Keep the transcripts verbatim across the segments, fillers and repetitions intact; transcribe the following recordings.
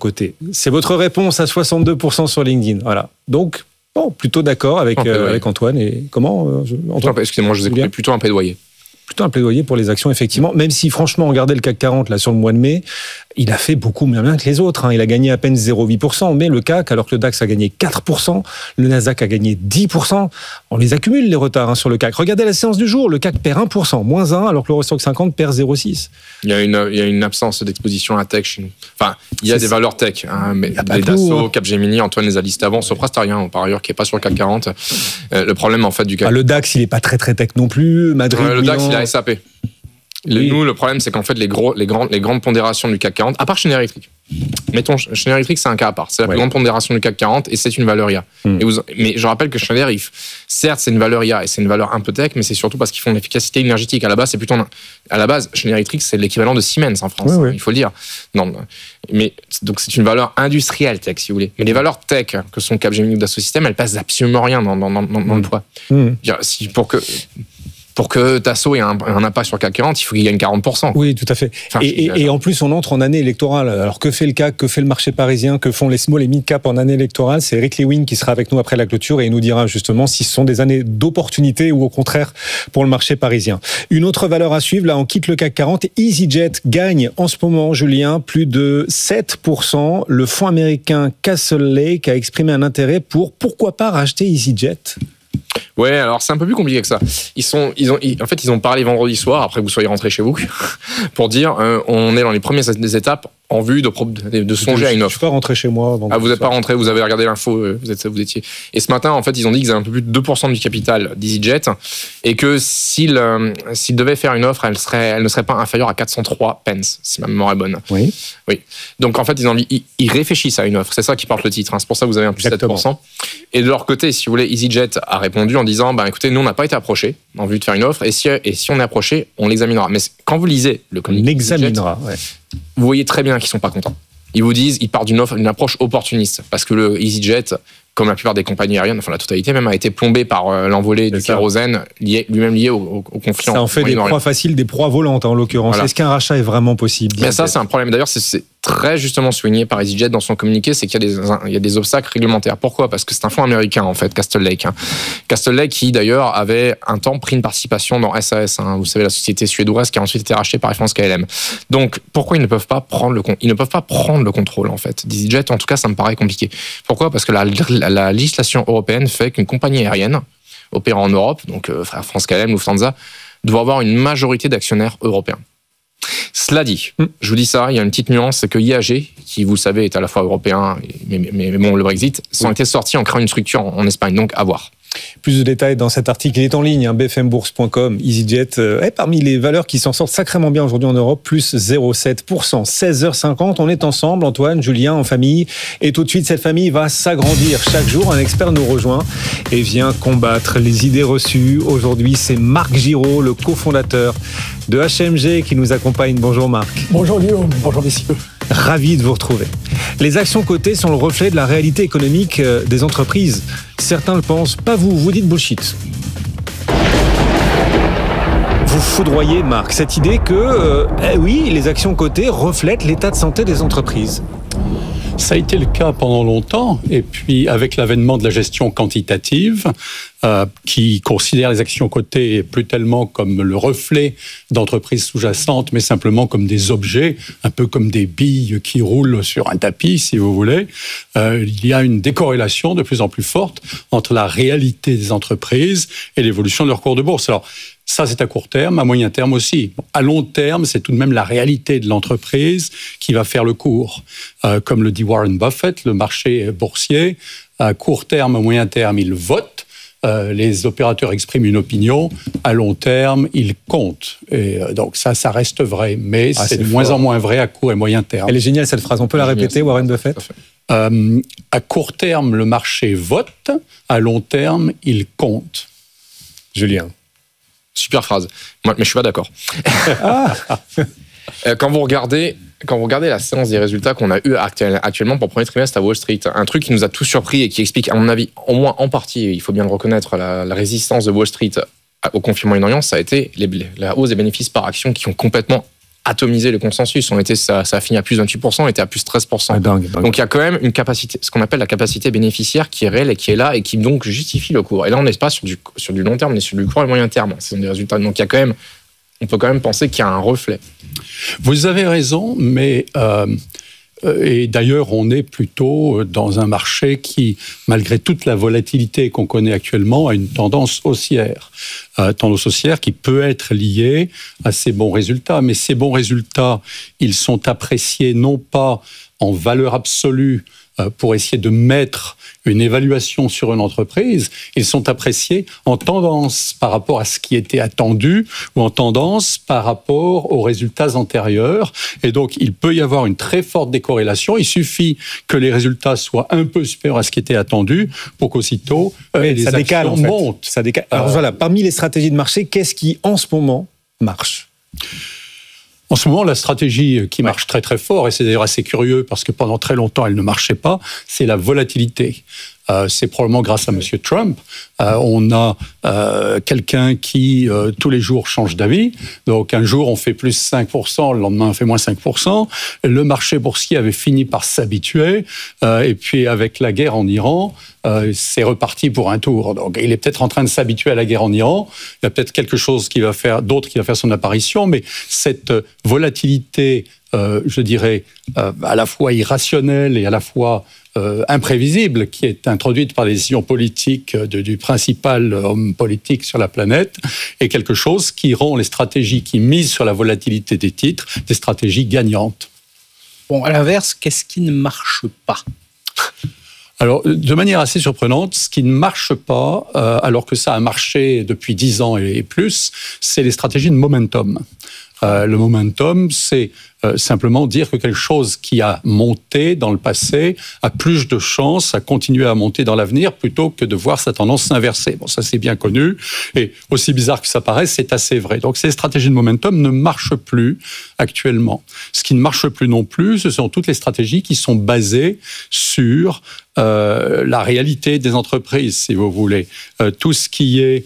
côté. C'est votre réponse à soixante-deux pour cent sur LinkedIn. Voilà. Donc, bon, plutôt d'accord avec, euh, avec Antoine. Et comment euh, je, Antoine, excusez-moi, je vous ai coupé, plutôt un plaidoyer. Plutôt un plaidoyer pour les actions, effectivement. Même si, franchement, regardez le C A C quarante là, sur le mois de mai, il a fait beaucoup moins bien que les autres. Hein. Il a gagné à peine zéro virgule huit pour cent. Mais le C A C, alors que le DAX a gagné quatre pour cent, le Nasdaq a gagné dix pour cent. On les accumule, les retards hein, sur le C A C. Regardez la séance du jour. Le C A C perd un pour cent, moins un, alors que l'Eurostoxx cinquante perd zéro virgule six. Il y a une, il y a une absence d'exposition à la tech chez nous. Enfin, il y a C'est des ça. valeurs tech. Hein, mais les tout, Dassault, hein. Capgemini, Antoine les a listés avant. Sopra Steria, par ailleurs, qui n'est pas sur le C A C quarante. Euh, le problème, en fait, du C A C... Ah, le DAX, il n'est pas très très tech non plus. Madrid, Euh, le Milan... DAX, il a S A P. Le, Oui. Nous, le problème, c'est qu'en fait, les, gros, les, grandes, les grandes pondérations du C A C quarante, à part Schneider Electric, mettons, Schneider Electric, c'est un cas à part. C'est la Ouais. plus grande pondération du C A C quarante et c'est une valeur I A. Mm. Et vous, mais je rappelle que Schneider, il, certes, c'est une valeur I A et c'est une valeur un peu tech, mais c'est surtout parce qu'ils font l'efficacité énergétique. À la base, c'est plutôt. Un, à la base, Schneider Electric, c'est l'équivalent de Siemens en France, Oui, hein, oui. il faut le dire. Non, mais, donc, c'est une valeur industrielle tech, si vous voulez. Mais les valeurs tech que sont Capgemini ou Dassault Systèmes, elles passent absolument rien dans, dans, dans, dans Mm. le poids. Mmh. Si, pour que. Pour que Dassault ait un, un impact sur le C A C quarante, il faut qu'il gagne quarante pour cent. Oui, tout à fait. Enfin, et, et, et en plus, on entre en année électorale. Alors, que fait le C A C, que fait le marché parisien, que font les small et mid cap en année électorale? C'est Eric Lewin qui sera avec nous après la clôture et il nous dira justement si ce sont des années d'opportunité ou au contraire pour le marché parisien. Une autre valeur à suivre, là, on quitte le C A C quarante. EasyJet gagne en ce moment, Julien, plus de sept pour cent. Le fonds américain Castle Lake a exprimé un intérêt pour, pourquoi pas, racheter EasyJet? Ouais, alors c'est un peu plus compliqué que ça. Ils sont, ils ont, ils, en fait, ils ont parlé vendredi soir, après que vous soyez rentrés chez vous, pour dire euh, on est dans les premières étapes en vue de, de, de songer à une Je offre. suis pas rentré chez moi. Avant Ah, vous n'êtes pas rentré, vous avez regardé l'info, vous, êtes, vous étiez. Et ce matin, en fait, ils ont dit qu'ils avaient un peu plus de deux pour cent du capital d'EasyJet et que s'ils, euh, s'ils devaient faire une offre, elle, serait, elle ne serait pas inférieure à quatre cent trois pence, si ma mémoire est bonne. Oui. Oui. Donc, en fait, ils, ont, ils, ils réfléchissent à une offre. C'est ça qui porte le titre. Hein. C'est pour ça que vous avez un plus de sept pour cent. Et de leur côté, si vous voulez, EasyJet a répondu en disant bah, écoutez, nous, on n'a pas été approchés en vue de faire une offre et si, et si on est approché, on l'examinera. Mais quand vous lisez le communiqué, on l'examinera, ouais. Vous voyez très bien qu'ils ne sont pas contents. Ils vous disent, ils partent d'une offre, d'une approche opportuniste. Parce que le EasyJet, comme la plupart des compagnies aériennes, enfin la totalité même, a été plombé par euh, l'envolée du kérosène, lié, lui-même lié au, au, au conflit. Ça en fait des proies faciles, des proies volantes en l'occurrence. Voilà. Est-ce qu'un rachat est vraiment possible? Mais ça, c'est un problème. D'ailleurs, c'est, c'est très justement souligné par EasyJet dans son communiqué, c'est qu'il y a des, il y a des obstacles réglementaires. Pourquoi? Parce que c'est un fonds américain, en fait, Castle Lake. Hein. Castle Lake, qui d'ailleurs avait un temps pris une participation dans S A S, hein, vous savez, la société suédoise qui a ensuite été rachetée par Air France K L M. Donc, pourquoi ils ne peuvent pas prendre le, ils ne peuvent pas prendre le contrôle, en fait, d'EasyJet? En tout cas, ça me paraît compliqué. Pourquoi? Parce que la, la, la législation européenne fait qu'une compagnie aérienne opérant en Europe, donc euh, Air France K L M, Lufthansa, doit avoir une majorité d'actionnaires européens. Cela dit, mm. je vous dis ça, il y a une petite nuance, c'est que I A G, qui vous le savez est à la fois européen, mais, mais, mais bon, le Brexit, sont oui. été sortis en créant une structure en, en Espagne, donc à voir. Plus de détails dans cet article, il est en ligne, hein, b f m bourse point com. EasyJet euh, est parmi les valeurs qui s'en sortent sacrément bien aujourd'hui en Europe, plus zéro virgule sept pour cent. seize heures cinquante, on est ensemble, Antoine, Julien, en famille, et tout de suite, cette famille va s'agrandir. Chaque jour, un expert nous rejoint et vient combattre les idées reçues. Aujourd'hui, c'est Marc Giraud, le cofondateur de H M G, qui nous accompagne. Bonjour Marc. Bonjour Guillaume, bonjour messieurs. Ravi de vous retrouver. Les actions cotées sont le reflet de la réalité économique des entreprises. Certains le pensent, pas vous, vous dites bullshit. Vous foudroyez, Marc, cette idée que, euh, eh oui, les actions cotées reflètent l'état de santé des entreprises. Ça a été le cas pendant longtemps, et puis avec l'avènement de la gestion quantitative, euh, qui considère les actions cotées plus tellement comme le reflet d'entreprises sous-jacentes, mais simplement comme des objets, un peu comme des billes qui roulent sur un tapis, si vous voulez, euh, il y a une décorrélation de plus en plus forte entre la réalité des entreprises et l'évolution de leur cours de bourse. Alors, ça, c'est à court terme, à moyen terme aussi. Bon, à long terme, c'est tout de même la réalité de l'entreprise qui va faire le cours. Euh, comme le dit Warren Buffett, le marché boursier, à court terme, à moyen terme, il vote. Euh, les opérateurs expriment une opinion. À long terme, ils comptent. Et euh, donc ça, ça reste vrai. Mais ah, c'est, c'est de fort. moins en moins vrai à court et moyen terme. Elle est géniale, cette phrase. On peut la répéter, Warren Buffett ? euh, À court terme, le marché vote. À long terme, il compte. Julien. Super phrase. Moi, mais je suis pas d'accord. Ah. quand vous regardez, quand vous regardez la séance des résultats qu'on a eu actuellement pour le premier trimestre à Wall Street, un truc qui nous a tous surpris et qui explique, à mon avis, au moins en partie, il faut bien le reconnaître, la, la résistance de Wall Street au conflit Moyen-Orient, ça a été les, la hausse des bénéfices par action qui ont complètement atomisé le consensus. On était, ça, ça a fini à plus vingt-huit pour cent, on était à plus treize pour cent. Ah, dingue, dingue. Donc il y a quand même une capacité, ce qu'on appelle la capacité bénéficiaire qui est réelle et qui est là et qui donc justifie le cours. Et là, on n'est pas sur du, sur du long terme, mais sur du court et moyen terme. Ce sont des résultats. Donc il y a quand même, on peut quand même penser qu'il y a un reflet. Vous avez raison, mais euh, et d'ailleurs, on est plutôt dans un marché qui, malgré toute la volatilité qu'on connaît actuellement, a une tendance haussière. Euh, tendance haussière qui peut être liée à ces bons résultats. Mais ces bons résultats, ils sont appréciés non pas en valeur absolue euh, pour essayer de mettre une évaluation sur une entreprise, ils sont appréciés en tendance par rapport à ce qui était attendu ou en tendance par rapport aux résultats antérieurs. Et donc, il peut y avoir une très forte décorrélation. Il suffit que les résultats soient un peu supérieurs à ce qui était attendu pour qu'aussitôt euh, les ça actions décale, en fait. montent. Ça décale. Alors euh, voilà, parmi les stratégies de marché, qu'est-ce qui, en ce moment, marche ? En ce moment, la stratégie qui marche très très fort, et c'est d'ailleurs assez curieux parce que pendant très longtemps elle ne marchait pas, c'est la volatilité. Euh, c'est probablement grâce à M. Trump. Euh, on a euh, quelqu'un qui, euh, tous les jours, change d'avis. Donc, un jour, on fait plus cinq pour cent, le lendemain, on fait moins cinq pour cent. Le marché boursier avait fini par s'habituer. Euh, et puis, avec la guerre en Iran, euh, c'est reparti pour un tour. Donc, il est peut-être en train de s'habituer à la guerre en Iran. Il y a peut-être quelque chose qui va faire, d'autre qui va faire son apparition. Mais cette volatilité, euh, je dirais, euh, à la fois irrationnelle et à la fois Euh, imprévisible, qui est introduite par les décisions politiques de, du principal homme politique sur la planète, est quelque chose qui rend les stratégies qui misent sur la volatilité des titres des stratégies gagnantes. Bon, à l'inverse, qu'est-ce qui ne marche pas ? Alors, de manière assez surprenante, ce qui ne marche pas, euh, alors que ça a marché depuis dix ans et plus, c'est les stratégies de momentum. Euh, le momentum, c'est euh, simplement dire que quelque chose qui a monté dans le passé a plus de chances à continuer à monter dans l'avenir plutôt que de voir sa tendance s'inverser. Bon, ça c'est bien connu, et aussi bizarre que ça paraisse, c'est assez vrai. Donc ces stratégies de momentum ne marchent plus actuellement. Ce qui ne marche plus non plus, ce sont toutes les stratégies qui sont basées sur euh, la réalité des entreprises, si vous voulez. Euh, tout ce qui est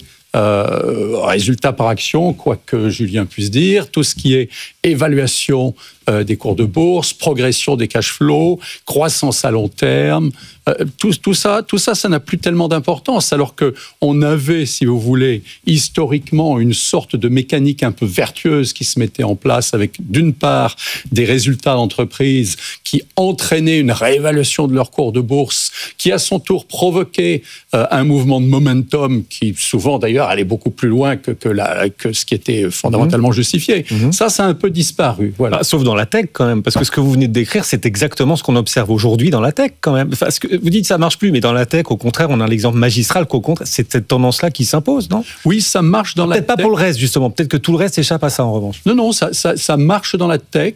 Euh, résultat par action, quoi que Julien puisse dire, tout ce qui est évaluation euh, des cours de bourse, progression des cash flows, croissance à long terme, euh, tout, tout ça, tout ça, ça n'a plus tellement d'importance, alors que on avait, si vous voulez, historiquement une sorte de mécanique un peu vertueuse qui se mettait en place avec, d'une part, des résultats d'entreprise qui entraînaient une réévaluation de leur cours de bourse, qui à son tour provoquait euh, un mouvement de momentum qui, souvent d'ailleurs, allait beaucoup plus loin que, que, la, que ce qui était fondamentalement mmh. justifié. Mmh. Ça, ça a un peu disparu. Voilà. Bah, sauf dans la tech, quand même, parce que ce que vous venez de décrire, c'est exactement ce qu'on observe aujourd'hui dans la tech, quand même. Enfin, ce que vous dites, ça marche plus, mais dans la tech, au contraire, on a l'exemple magistral qu'au contraire, c'est cette tendance-là qui s'impose, non ? Oui, ça marche dans la tech. Peut-être pas pour le reste, justement. Peut-être que tout le reste échappe à ça, en revanche. Non, non, ça, ça, ça marche dans la tech.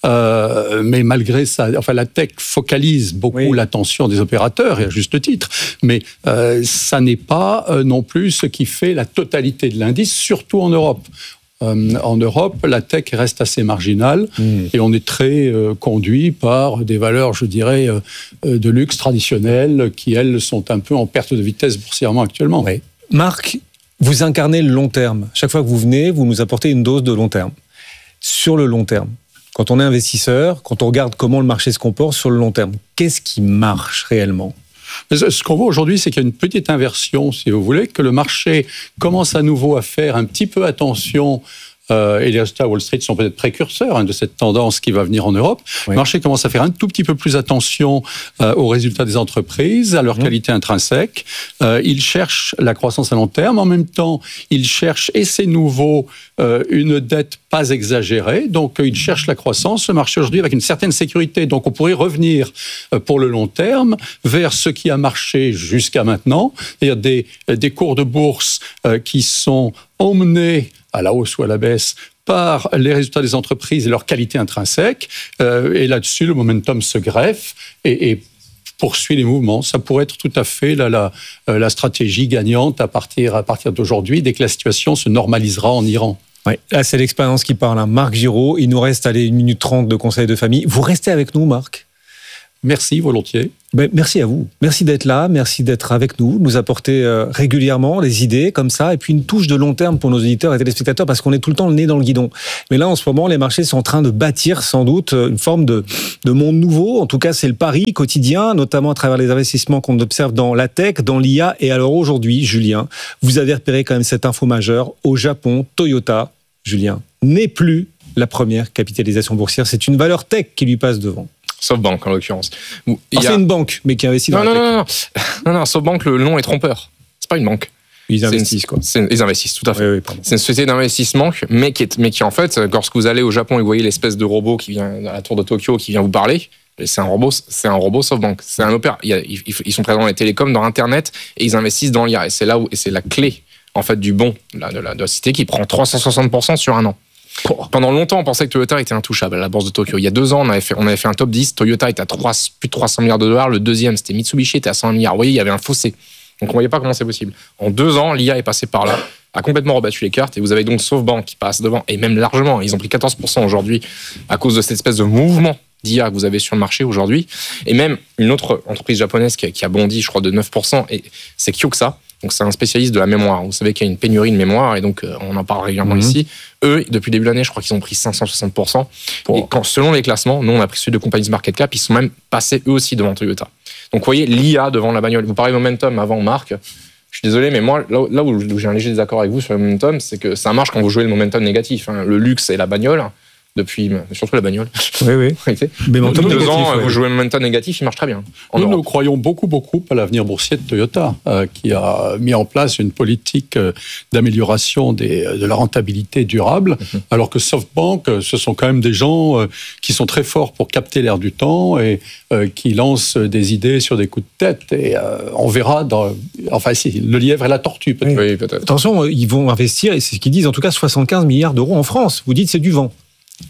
Euh, mais malgré ça, enfin la tech focalise beaucoup oui. l'attention des opérateurs, et à juste titre, mais euh, ça n'est pas euh, non plus ce qui fait la totalité de l'indice, surtout en Europe. Euh, en Europe, la tech reste assez marginale mmh. et on est très euh, conduit par des valeurs, je dirais, euh, de luxe traditionnelles qui, elles, sont un peu en perte de vitesse boursièrement actuellement. Oui. Marc, vous incarnez le long terme. Chaque fois que vous venez, vous nous apportez une dose de long terme. Sur le long terme, quand on est investisseur, quand on regarde comment le marché se comporte sur le long terme, qu'est-ce qui marche réellement ? Ce qu'on voit aujourd'hui, c'est qu'il y a une petite inversion, si vous voulez, que le marché commence à nouveau à faire un petit peu attention. Euh, et les résultats à Wall Street sont peut-être précurseurs hein, de cette tendance qui va venir en Europe. Oui. Le marché commence à faire un tout petit peu plus attention euh, aux résultats des entreprises, à leur mmh. qualité intrinsèque. Euh, il cherche la croissance à long terme. En même temps, il cherche, et c'est nouveau, euh, une dette pas exagérée. Donc, euh, il cherche la croissance. Le marché aujourd'hui avec une certaine sécurité. Donc, on pourrait revenir euh, pour le long terme vers ce qui a marché jusqu'à maintenant, c'est-à-dire des, des cours de bourse euh, qui sont emmenés à la hausse ou à la baisse, par les résultats des entreprises et leur qualité intrinsèque. Euh, et là-dessus, le momentum se greffe et, et poursuit les mouvements. Ça pourrait être tout à fait la, la, la stratégie gagnante à partir, à partir d'aujourd'hui, dès que la situation se normalisera en Iran. Oui, là, c'est l'expérience qui parle. Hein. Marc Giraud, il nous reste allez, une minute trente de conseils de famille. Vous restez avec nous, Marc ? Merci, volontiers. Ben, merci à vous. Merci d'être là, merci d'être avec nous, nous apporter euh, régulièrement les idées comme ça, et puis une touche de long terme pour nos auditeurs et téléspectateurs, parce qu'on est tout le temps le nez dans le guidon. Mais là, en ce moment, les marchés sont en train de bâtir sans doute une forme de, de monde nouveau. En tout cas, c'est le pari quotidien, notamment à travers les investissements qu'on observe dans la tech, dans l'I A. Et alors aujourd'hui, Julien, vous avez repéré quand même cette info majeure. Au Japon, Toyota, Julien, n'est plus la première capitalisation boursière. C'est une valeur tech qui lui passe devant. SoftBank en l'occurrence. Il y a... C'est une banque, mais qui investit dans non, la non, tech. Non, non, non, SoftBank, le nom est trompeur. C'est pas une banque. Ils investissent, une, quoi. Une, ils investissent, tout à fait. Oui, oui, c'est une société d'investissement, mais qui, est, mais qui, en fait, lorsque vous allez au Japon et vous voyez l'espèce de robot qui vient à la tour de Tokyo, qui vient vous parler, c'est un robot, c'est un robot SoftBank. C'est un opéra. Il y a, ils, ils sont présents dans les télécoms, dans Internet, et ils investissent dans l'I A. Et c'est là où, et c'est la clé, en fait, du bon de la, de la, de la société qui prend trois cent soixante pour cent sur un an. Pendant longtemps, on pensait que Toyota était intouchable à la bourse de Tokyo. Il y a deux ans, on avait fait, on avait fait un top dix. Toyota était à trois, plus de trois cents milliards de dollars. Le deuxième, c'était Mitsubishi, était à cent milliards. Vous voyez, il y avait un fossé. Donc, on ne voyait pas comment c'est possible. En deux ans, l'I A est passée par là, a complètement rebattu les cartes. Et vous avez donc SoftBank qui passe devant, et même largement. Ils ont pris quatorze pour cent aujourd'hui à cause de cette espèce de mouvement d'I A que vous avez sur le marché aujourd'hui. Et même une autre entreprise japonaise qui a, qui a bondi, je crois, de neuf pour cent, et c'est Kyokusa. Donc, c'est un spécialiste de la mémoire. Vous savez qu'il y a une pénurie de mémoire, et donc, euh, on en parle régulièrement mmh. ici. Eux, depuis le début de l'année, je crois qu'ils ont pris cinq cent soixante pour cent. Oh. Et quand, selon les classements, nous, on a pris celui de Companies Market Cap, ils sont même passés eux aussi devant Toyota. Donc, vous voyez, l'I A devant la bagnole. Vous parlez momentum avant Marc. Je suis désolé, mais moi, là, là où j'ai un léger désaccord avec vous sur le momentum, c'est que ça marche quand vous jouez le momentum négatif. Hein. Le luxe et la bagnole. Depuis, surtout la bagnole. Oui, oui. Mais momentum deux négatif, ans, ouais. Vous jouez un momentum négatif, il marche très bien. Nous, Europe. nous croyons beaucoup, beaucoup à l'avenir boursier de Toyota, euh, qui a mis en place une politique euh, d'amélioration des, de la rentabilité durable, mm-hmm. alors que SoftBank, euh, ce sont quand même des gens euh, qui sont très forts pour capter l'air du temps et euh, qui lancent des idées sur des coups de tête. Et euh, on verra, dans, enfin, si, le lièvre et la tortue, peut-être. Oui, peut-être. Attention, ils vont investir, et c'est ce qu'ils disent, en tout cas soixante-quinze milliards d'euros en France. Vous dites c'est du vent.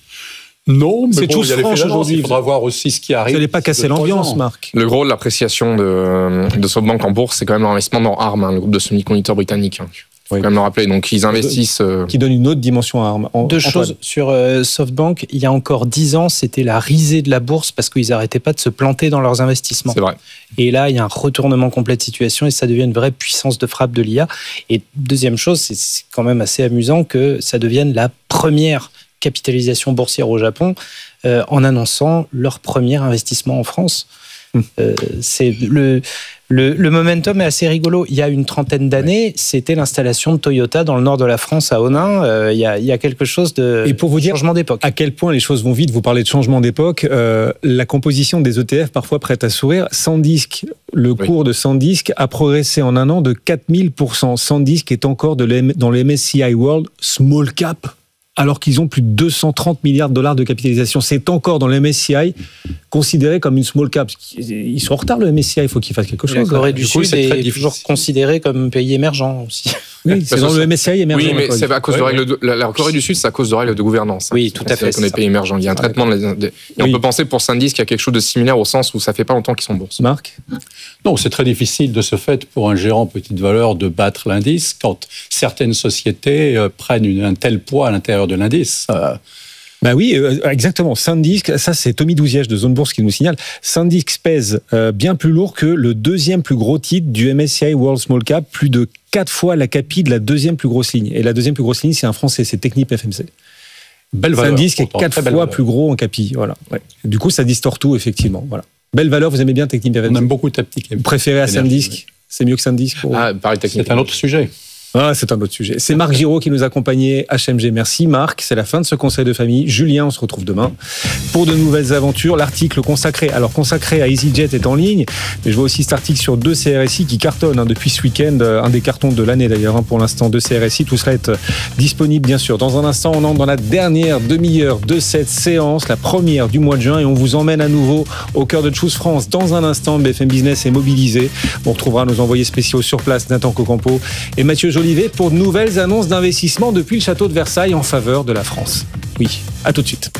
Non, mais c'est bon, tous franche aujourd'hui. Il faudra voir aussi ce qui arrive. Vous n'allez pas casser l'ambiance, Marc. Le gros de l'appréciation de, de SoftBank en bourse, c'est quand même l'investissement dans Arm, hein, le groupe de semi-conducteurs britannique. Hein. Il faut oui. quand même le rappeler. Donc, ils investissent. Euh... Qui donne une autre dimension à Arm. En, Deux Antoine. choses sur euh, SoftBank. Il y a encore dix ans, c'était la risée de la bourse parce qu'ils n'arrêtaient pas de se planter dans leurs investissements. C'est vrai. Et là, il y a un retournement complet de situation et ça devient une vraie puissance de frappe de l'I A. Et deuxième chose, c'est, c'est quand même assez amusant que ça devienne la première capitalisation boursière au Japon euh, en annonçant leur premier investissement en France. Mmh. Euh, c'est le, le, le momentum est assez rigolo. Il y a une trentaine d'années, ouais. c'était l'installation de Toyota dans le nord de la France, à Onnain. Euh, il, y a, il y a quelque chose de Et pour vous dire changement d'époque. À quel point les choses vont vite, vous parlez de changement d'époque, euh, la composition des E T F parfois prête à sourire. SanDisk, le oui. cours de SanDisk a progressé en un an de quatre mille pour cent. SanDisk est encore de le, dans le M S C I World Small Cap, alors qu'ils ont plus de deux cent trente milliards de dollars de capitalisation. C'est encore dans le M S C I considéré comme une small cap. Ils sont en retard, le M S C I, il faut qu'ils fassent quelque chose. La Corée du, du coup, Sud est, est toujours considérée comme pays émergent aussi. Oui, c'est dans le M S C I émergent. Oui, mais c'est à cause ouais, de règles de, la, la Corée du Sud, c'est à cause de règles de gouvernance. Oui, tout à fait. C'est des pays émergents. Il y a un traitement de la, de, et oui. on peut penser pour SanDisk qu'il y a quelque chose de similaire au sens où ça fait pas longtemps qu'ils sont bourse. Marc ? Non, c'est très difficile de ce fait pour un gérant petite valeur de battre l'indice quand certaines sociétés euh, prennent une, un tel poids à l'intérieur de l'indice. Euh, Ben oui, euh, exactement. SanDisk, ça c'est Tommy Douziège de Zone Bourse qui nous signale. SanDisk pèse euh, bien plus lourd que le deuxième plus gros titre du M S C I World Small Cap, plus de quatre fois la capi de la deuxième plus grosse ligne. Et la deuxième plus grosse ligne, c'est un français, c'est Technip F M C. Belle valeur. SanDisk est quatre fois plus gros en capi. Voilà. Ouais. Du coup, ça distord tout, effectivement. Voilà. Belle valeur, vous aimez bien Technip F M C ? On aime beaucoup Technip. Vous préférez à SanDisk ? Oui. C'est mieux que SanDisk pour... Ah, pareil, Technip. C'est un autre sujet. Ah, c'est un autre sujet. C'est Marc Giraud qui nous accompagnait, H M G. Merci Marc, c'est la fin de ce conseil de famille. Julien, on se retrouve demain pour de nouvelles aventures. L'article consacré, alors consacré à EasyJet est en ligne, mais je vois aussi cet article sur deux C R S I qui cartonnent hein, depuis ce week-end, un des cartons de l'année d'ailleurs hein, pour l'instant, deux C R S I. Tout cela est disponible bien sûr. Dans un instant, on entre dans la dernière demi-heure de cette séance, la première du mois de juin, et on vous emmène à nouveau au cœur de Choose France. Dans un instant, B F M Business est mobilisé. On retrouvera nos envoyés spéciaux sur place, Nathan Cocampo et Mathieu Jolivet, pour de nouvelles annonces d'investissement depuis le château de Versailles en faveur de la France. Oui, à tout de suite.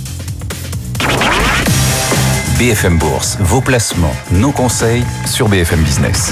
B F M Bourse, vos placements, nos conseils sur B F M Business.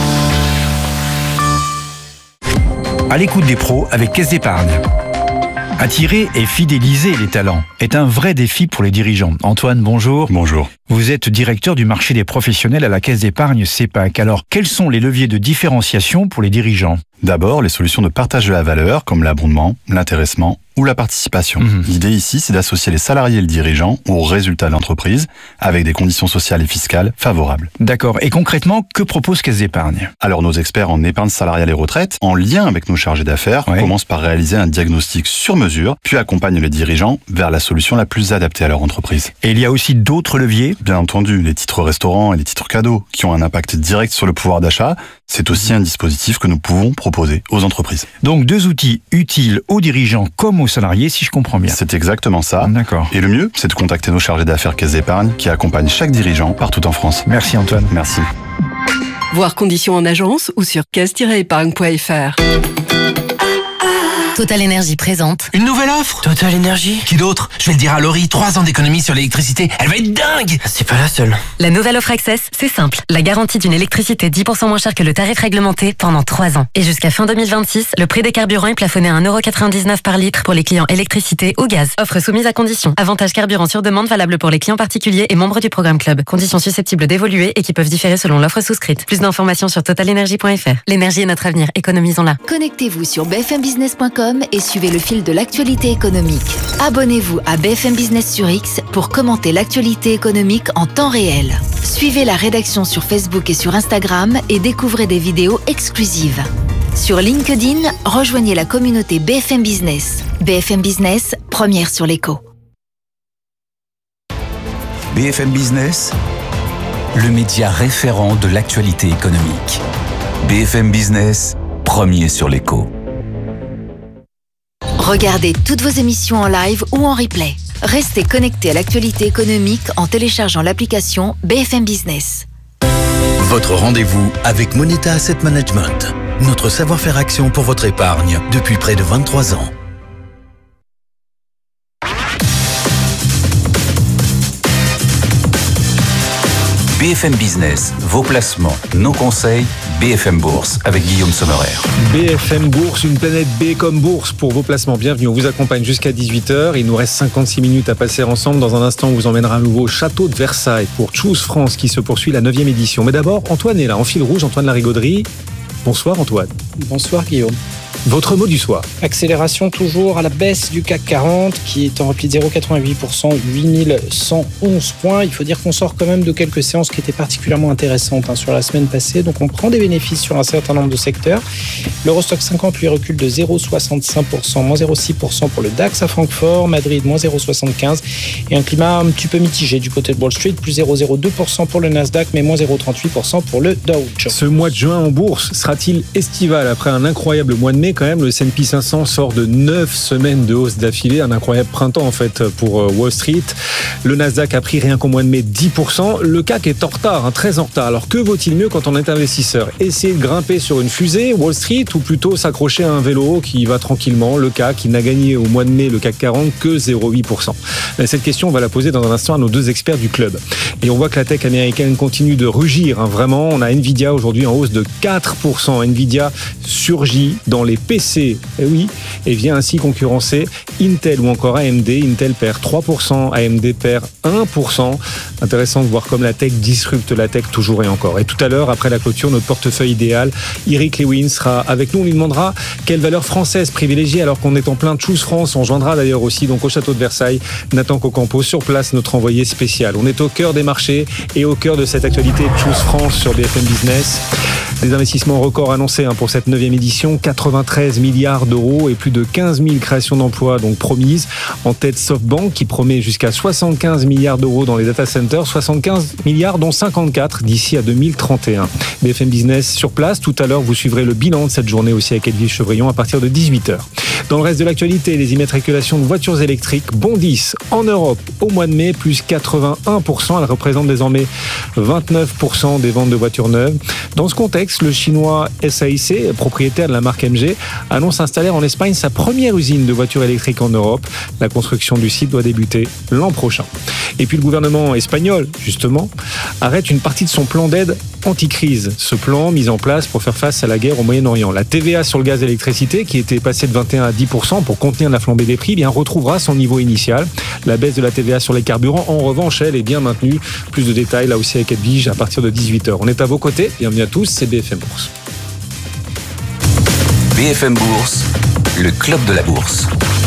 À l'écoute des pros avec Caisse d'Épargne. Attirer et fidéliser les talents est un vrai défi pour les dirigeants. Antoine, bonjour. Bonjour. Vous êtes directeur du marché des professionnels à la Caisse d'épargne CEPAC. Alors, quels sont les leviers de différenciation pour les dirigeants ? D'abord, les solutions de partage de la valeur, comme l'abondement, l'intéressement ou la participation. Mmh. L'idée ici, c'est d'associer les salariés et le dirigeant aux résultats de l'entreprise avec des conditions sociales et fiscales favorables. D'accord. Et concrètement, que propose Caisse d'épargne ? Alors, nos experts en épargne salariale et retraite, en lien avec nos chargés d'affaires, ouais. commencent par réaliser un diagnostic sur mesure, puis accompagnent les dirigeants vers la solution la plus adaptée à leur entreprise. Et il y a aussi d'autres leviers ? Bien entendu, les titres restaurants et les titres cadeaux, qui ont un impact direct sur le pouvoir d'achat, c'est aussi un dispositif que nous pouvons proposer aux entreprises. Donc, deux outils utiles aux dirigeants comme aux salariés, si je comprends bien. C'est exactement ça. D'accord. Et le mieux, c'est de contacter nos chargés d'affaires Caisse d'épargne qui accompagnent chaque dirigeant partout en France. Merci Antoine. Merci. Voir conditions en agence ou sur caisse tiret épargne point f r. Total Énergie présente. Une nouvelle offre Total Énergie. Qui d'autre? Je vais le dire à Laurie, trois ans d'économie sur l'électricité. Elle va être dingue. C'est pas la seule. La nouvelle offre Access, c'est simple. La garantie d'une électricité dix pour cent moins chère que le tarif réglementé pendant trois ans. Et jusqu'à fin deux mille vingt-six, le prix des carburants est plafonné à un euro quatre-vingt-dix-neuf par litre pour les clients électricité ou gaz. Offre soumise à conditions. Avantage carburant sur demande valable pour les clients particuliers et membres du programme Club. Conditions susceptibles d'évoluer et qui peuvent différer selon l'offre souscrite. Plus d'informations sur total énergie point f r. L'énergie est notre avenir, économisons-la. Connectez-vous sur b f m business point com et suivez le fil de l'actualité économique. Abonnez-vous à B F M Business sur X pour commenter l'actualité économique en temps réel. Suivez la rédaction sur Facebook et sur Instagram et découvrez des vidéos exclusives. Sur LinkedIn, rejoignez la communauté B F M Business. B F M Business, première sur l'écho. B F M Business, le média référent de l'actualité économique. B F M Business, premier sur l'écho. Regardez toutes vos émissions en live ou en replay. Restez connectés à l'actualité économique en téléchargeant l'application B F M Business. Votre rendez-vous avec Moneta Asset Management. Notre savoir-faire action pour votre épargne depuis près de vingt-trois ans. B F M Business, vos placements, nos conseils, B F M Bourse avec Guillaume Sommerer. B F M Bourse, une planète B comme bourse pour vos placements. Bienvenue, on vous accompagne jusqu'à dix-huit heures. Il nous reste cinquante-six minutes à passer ensemble. Dans un instant, on vous emmènera à nouveau au château de Versailles pour Choose France qui se poursuit la neuvième édition. Mais d'abord, Antoine est là, en fil rouge, Antoine Larigauderie. Bonsoir Antoine. Bonsoir Guillaume. Votre mot du soir. Accélération toujours à la baisse du C A C quarante qui est en repli de zéro virgule quatre-vingt-huit pour cent, huit mille cent onze points. Il faut dire qu'on sort quand même de quelques séances qui étaient particulièrement intéressantes hein, sur la semaine passée. Donc on prend des bénéfices sur un certain nombre de secteurs. L'Eurostock cinquante lui recule de zéro virgule soixante-cinq pour cent, moins zéro virgule six pour cent pour le DAX à Francfort, Madrid moins zéro virgule soixante-quinze et un climat un petit peu mitigé du côté de Wall Street, plus zéro virgule zéro deux pour cent pour le Nasdaq, mais moins zéro virgule trente-huit pour cent pour le Dow Jones. Ce mois de juin en bourse sera-t-il estival? Après un incroyable mois de mai quand même, le S and P cinq cents sort de neuf semaines de hausse d'affilée, un incroyable printemps en fait pour Wall Street. Le Nasdaq a pris rien qu'au mois de mai dix pour cent. Le C A C est en retard, hein, très en retard. Alors que vaut-il mieux quand on est investisseur? Essayer de grimper sur une fusée Wall Street ou plutôt s'accrocher à un vélo qui va tranquillement? Le C A C qui n'a gagné au mois de mai le C A C quarante que zéro virgule huit pour cent. Cette question on va la poser dans un instant à nos deux experts du club. Et on voit que la tech américaine continue de rugir, hein, vraiment. On a Nvidia aujourd'hui en hausse de quatre pour cent. Nvidia surgit dans les P C. Et oui, et vient ainsi concurrencer Intel ou encore A M D. Intel perd trois pour cent, A M D perd un pour cent. Intéressant de voir comme la tech disrupte la tech toujours et encore. Et tout à l'heure, après la clôture, notre portefeuille idéal, Eric Lewin sera avec nous. On lui demandera quelle valeur française privilégiée alors qu'on est en plein Choose France. On joindra d'ailleurs aussi donc au château de Versailles Nathan Cocampo sur place, notre envoyé spécial. On est au cœur des marchés et au cœur de cette actualité Choose France sur B F M Business. Des investissements records annoncés hein, pour cette neuvième édition, quatre-vingt-treize milliards d'euros et plus de quinze mille créations d'emplois donc promises. En tête SoftBank qui promet jusqu'à soixante-quinze milliards d'euros dans les data centers, soixante-quinze milliards dont cinquante-quatre d'ici à deux mille trente et un. B F M Business sur place, tout à l'heure vous suivrez le bilan de cette journée aussi avec Edwige Chevrillon à partir de dix-huit heures. Dans le reste de l'actualité, les immatriculations de voitures électriques bondissent en Europe au mois de mai, plus quatre-vingt-un pour cent. Elles représentent désormais vingt-neuf pour cent des ventes de voitures neuves. Dans ce contexte, le chinois S A I C, propriétaire de la marque M G, annonce installer en Espagne sa première usine de voitures électriques en Europe. La construction du site doit débuter l'an prochain. Et puis le gouvernement espagnol, justement, arrête une partie de son plan d'aide anti-crise, ce plan mis en place pour faire face à la guerre au Moyen-Orient. La T V A sur le gaz et l'électricité, qui était passée de vingt et un à dix pour cent pour contenir la flambée des prix, eh bien retrouvera son niveau initial. La baisse de la T V A sur les carburants, en revanche, elle est bien maintenue. Plus de détails là aussi avec Edwige à partir de dix-huit heures. On est à vos côtés. Bienvenue à tous, c'est B F M Bourse. B F M Bourse, le club de la bourse.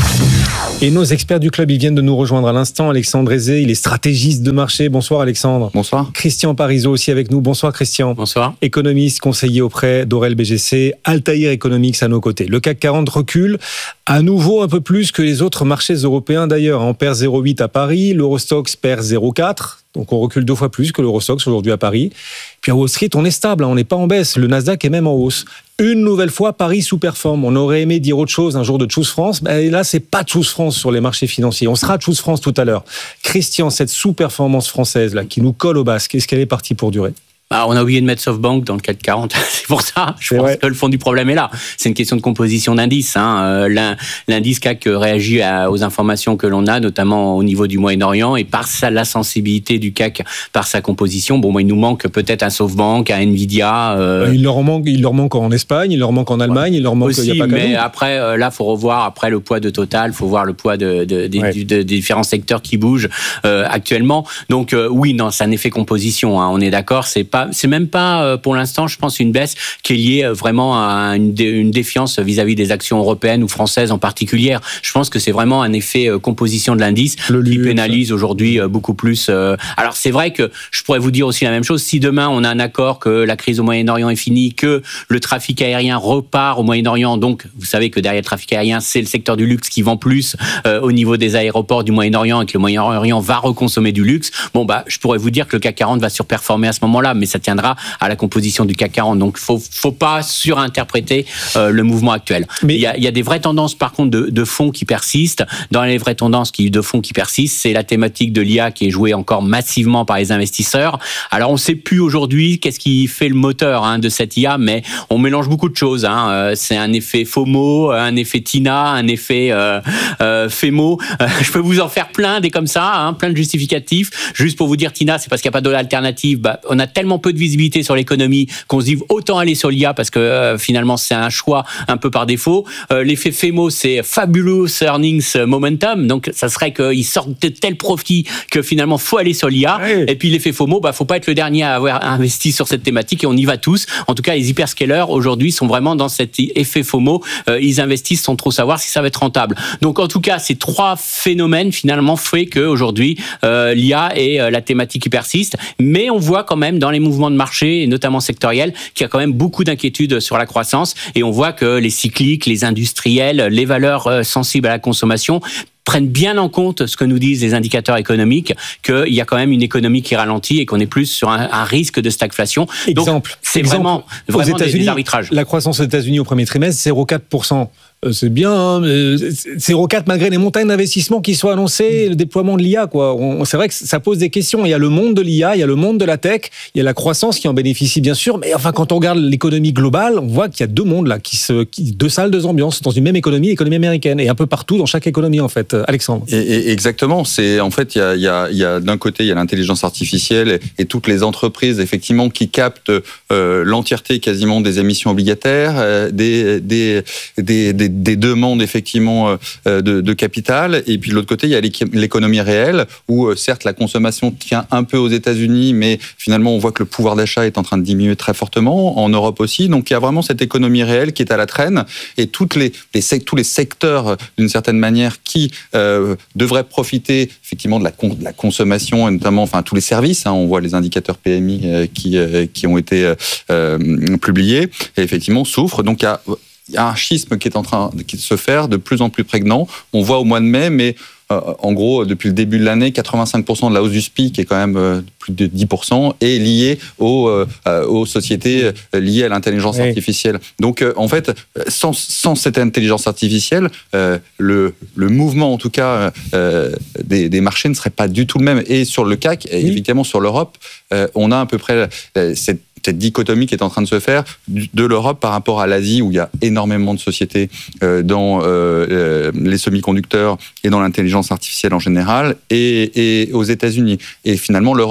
Et nos experts du club, ils viennent de nous rejoindre à l'instant. Alexandre Aizé, il est stratégiste de marché. Bonsoir Alexandre. Bonsoir. Christian Parizeau aussi avec nous. Bonsoir Christian. Bonsoir. Économiste, conseiller auprès d'Aurel B G C, Altair Economics à nos côtés. Le C A C quarante recule à nouveau un peu plus que les autres marchés européens d'ailleurs. On perd zéro virgule huit à Paris, l'Eurostoxx perd zéro virgule quatre. Donc on recule deux fois plus que l'Eurostoxx aujourd'hui à Paris. Puis à Wall Street, on est stable, on n'est pas en baisse. Le Nasdaq est même en hausse. Une nouvelle fois, Paris sous-performe. On aurait aimé dire autre chose un jour de Choose France. Ben là, c'est pas Choose France sur les marchés financiers. On sera Choose France tout à l'heure. Christian, cette sous-performance française là, qui nous colle au basque, est-ce qu'elle est partie pour durer ? Bah, on a oublié de mettre SoftBank dans le C A C quarante. C'est pour ça. Je c'est pense vrai. que le fond du problème est là. C'est une question de composition d'indices. Hein. Euh, l'indice C A C réagit à, aux informations que l'on a, notamment au niveau du Moyen-Orient, et par sa, la sensibilité du C A C, par sa composition, bon, bah, il nous manque peut-être un SoftBank, un Nvidia. Euh... Il leur manque, il leur manque en Espagne, il leur manque en Allemagne, ouais. il leur manque. Aussi, il y a pas mais qu'à après, euh, là, faut revoir après le poids de Total, faut voir le poids de, de, de, ouais. de, de, de différents secteurs qui bougent euh, actuellement. Donc euh, oui, non, c'est un effet composition. Hein, on est d'accord. C'est pas, c'est même pas pour l'instant, je pense, une baisse qui est liée vraiment à une, dé, une défiance vis-à-vis des actions européennes ou françaises en particulier. Je pense que c'est vraiment un effet composition de l'indice le qui luxe. pénalise aujourd'hui beaucoup plus. Alors c'est vrai que je pourrais vous dire aussi la même chose. Si demain on a un accord que la crise au Moyen-Orient est finie, que le trafic aérien repart au Moyen-Orient, donc vous savez que derrière le trafic aérien, c'est le secteur du luxe qui vend plus euh, au niveau des aéroports du Moyen-Orient et que le Moyen-Orient va reconsommer du luxe. Bon bah, je pourrais vous dire que le C A C quarante va surperformer à ce moment-là, mais ça tiendra à la composition du C A C quarante. Donc, faut, faut pas surinterpréter euh, le mouvement actuel. Mais il y a, il y a des vraies tendances, par contre, de, de fonds qui persistent. Dans les vraies tendances qui, de fonds qui persistent, c'est la thématique de l'I A qui est jouée encore massivement par les investisseurs. Alors, on sait plus aujourd'hui qu'est-ce qui fait le moteur hein, de cette I A, mais on mélange beaucoup de choses. Hein. Euh, c'est un effet FOMO, un effet TINA, un effet euh, euh, FEMO. Euh, je peux vous en faire plein, des comme ça, hein, plein de justificatifs. Juste pour vous dire, TINA, c'est parce qu'il n'y a pas d'alternative. Bah, on a tellement peu de visibilité sur l'économie qu'on se dit autant aller sur l'I A parce que euh, finalement c'est un choix un peu par défaut. Euh, l'effet FEMO, c'est Fabulous Earnings Momentum, donc ça serait qu'ils sortent de tels profits que finalement faut aller sur l'I A. Oui. Et puis l'effet FOMO, bah faut pas être le dernier à avoir investi sur cette thématique et on y va tous. En tout cas, les hyperscalers aujourd'hui sont vraiment dans cet effet FOMO. Euh, ils investissent sans trop savoir si ça va être rentable. Donc en tout cas, ces trois phénomènes finalement fait que aujourd'hui euh, l'I A et euh, la thématique qui persiste, mais on voit quand même dans les mouvements de marché et notamment sectoriels qu'il y a quand même beaucoup d'inquiétudes sur la croissance et on voit que les cycliques, les industriels, les valeurs euh, sensibles à la consommation prennent bien en compte ce que nous disent les indicateurs économiques, qu'il y a quand même une économie qui ralentit et qu'on est plus sur un, un risque de stagflation. Exemple, Donc, c'est exemple, vraiment, vraiment des, des arbitrages. La croissance aux États-Unis au premier trimestre, zéro virgule quatre pour cent. C'est bien, hein, zéro virgule quatre malgré les montagnes d'investissement qui sont annoncées, le déploiement de l'I A, quoi. On, c'est vrai que ça pose des questions. Il y a le monde de l'I A, il y a le monde de la tech, il y a la croissance qui en bénéficie bien sûr, mais enfin quand on regarde l'économie globale, on voit qu'il y a deux mondes là, qui se, qui, deux salles, deux ambiances dans une même économie, l'économie américaine, et un peu partout dans chaque économie en fait. Alexandre. Et, et exactement. C'est en fait il y a, il y a, il y a d'un côté il y a l'intelligence artificielle et, et toutes les entreprises effectivement qui captent euh, l'entièreté quasiment des émissions obligataires, euh, des, des, des, des des demandes effectivement de, de capital, et puis de l'autre côté il y a l'économie réelle où certes la consommation tient un peu aux États-Unis, mais finalement on voit que le pouvoir d'achat est en train de diminuer très fortement en Europe aussi. Donc il y a vraiment cette économie réelle qui est à la traîne et toutes les, les tous les secteurs d'une certaine manière qui euh, devraient profiter effectivement de la, de la consommation et notamment enfin tous les services. Hein, on voit les indicateurs P M I euh, qui euh, qui ont été euh, publiés et effectivement souffrent. Donc il y a Il y a un schisme qui est en train de se faire de plus en plus prégnant. On voit au mois de mai, mais euh, en gros, depuis le début de l'année, quatre-vingt-cinq pour cent de la hausse du S P I, qui est quand même euh, plus de dix pour cent, est liée aux, euh, aux sociétés euh, liées à l'intelligence oui. artificielle. Donc, euh, en fait, sans, sans cette intelligence artificielle, euh, le, le mouvement, en tout cas, euh, des, des marchés ne serait pas du tout le même. Et sur le C A C, et oui. évidemment sur l'Europe, euh, on a à peu près euh, cette cette dichotomie qui est en train de se faire de l'Europe par rapport à l'Asie où il y a énormément de sociétés euh, dans euh, les semi-conducteurs et dans l'intelligence artificielle en général et, et aux États-Unis. Et finalement, l'Europe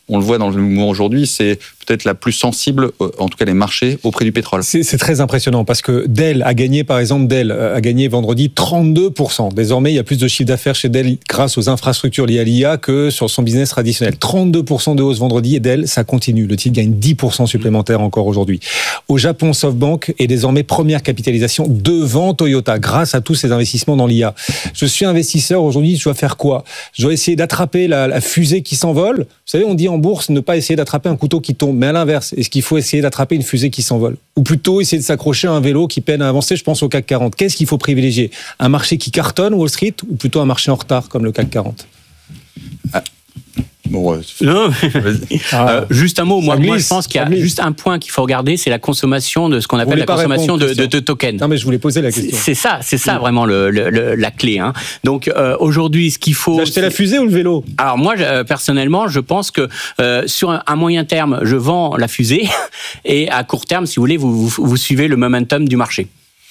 on le voit dans le mouvement aujourd'hui, c'est peut-être la plus sensible, en tout cas les marchés, au prix du pétrole. C'est, c'est très impressionnant parce que Dell a gagné, par exemple, Dell a gagné vendredi trente-deux pour cent. Désormais, il y a plus de chiffre d'affaires chez Dell grâce aux infrastructures liées à l'I A que sur son business traditionnel. trente-deux pour cent de hausse vendredi et Dell, ça continue. Le titre gagne dix pour cent supplémentaire encore aujourd'hui. Au Japon, SoftBank est désormais première capitalisation devant Toyota grâce à tous ces investissements dans l'I A. Je suis investisseur aujourd'hui, je dois faire quoi? Je dois essayer d'attraper la, la fusée qui s'envole. Vous savez, on dit en bourse ne pas essayer d'attraper un couteau qui tombe. Mais à l'inverse, est-ce qu'il faut essayer d'attraper une fusée qui s'envole? Ou plutôt essayer de s'accrocher à un vélo qui peine à avancer? Je pense au C A C quarante. Qu'est-ce qu'il faut privilégier? Un marché qui cartonne, Wall Street, ou plutôt un marché en retard comme le C A C quarante? ah. Bon, ouais. Non. Ah, euh, juste un mot. Moi, glisse, moi, je pense qu'il y a juste un point qu'il faut regarder, c'est la consommation de ce qu'on appelle la consommation de, de, de tokens. Non, mais je voulais poser la question. C'est ça, c'est ça oui. vraiment le, le, le, la clé. Hein. Donc euh, aujourd'hui, ce qu'il faut. Vous achetez la fusée ou le vélo? Alors moi, euh, personnellement, je pense que euh, sur un, un moyen terme, je vends la fusée, et à court terme, si vous voulez, vous, vous, vous suivez le momentum du marché.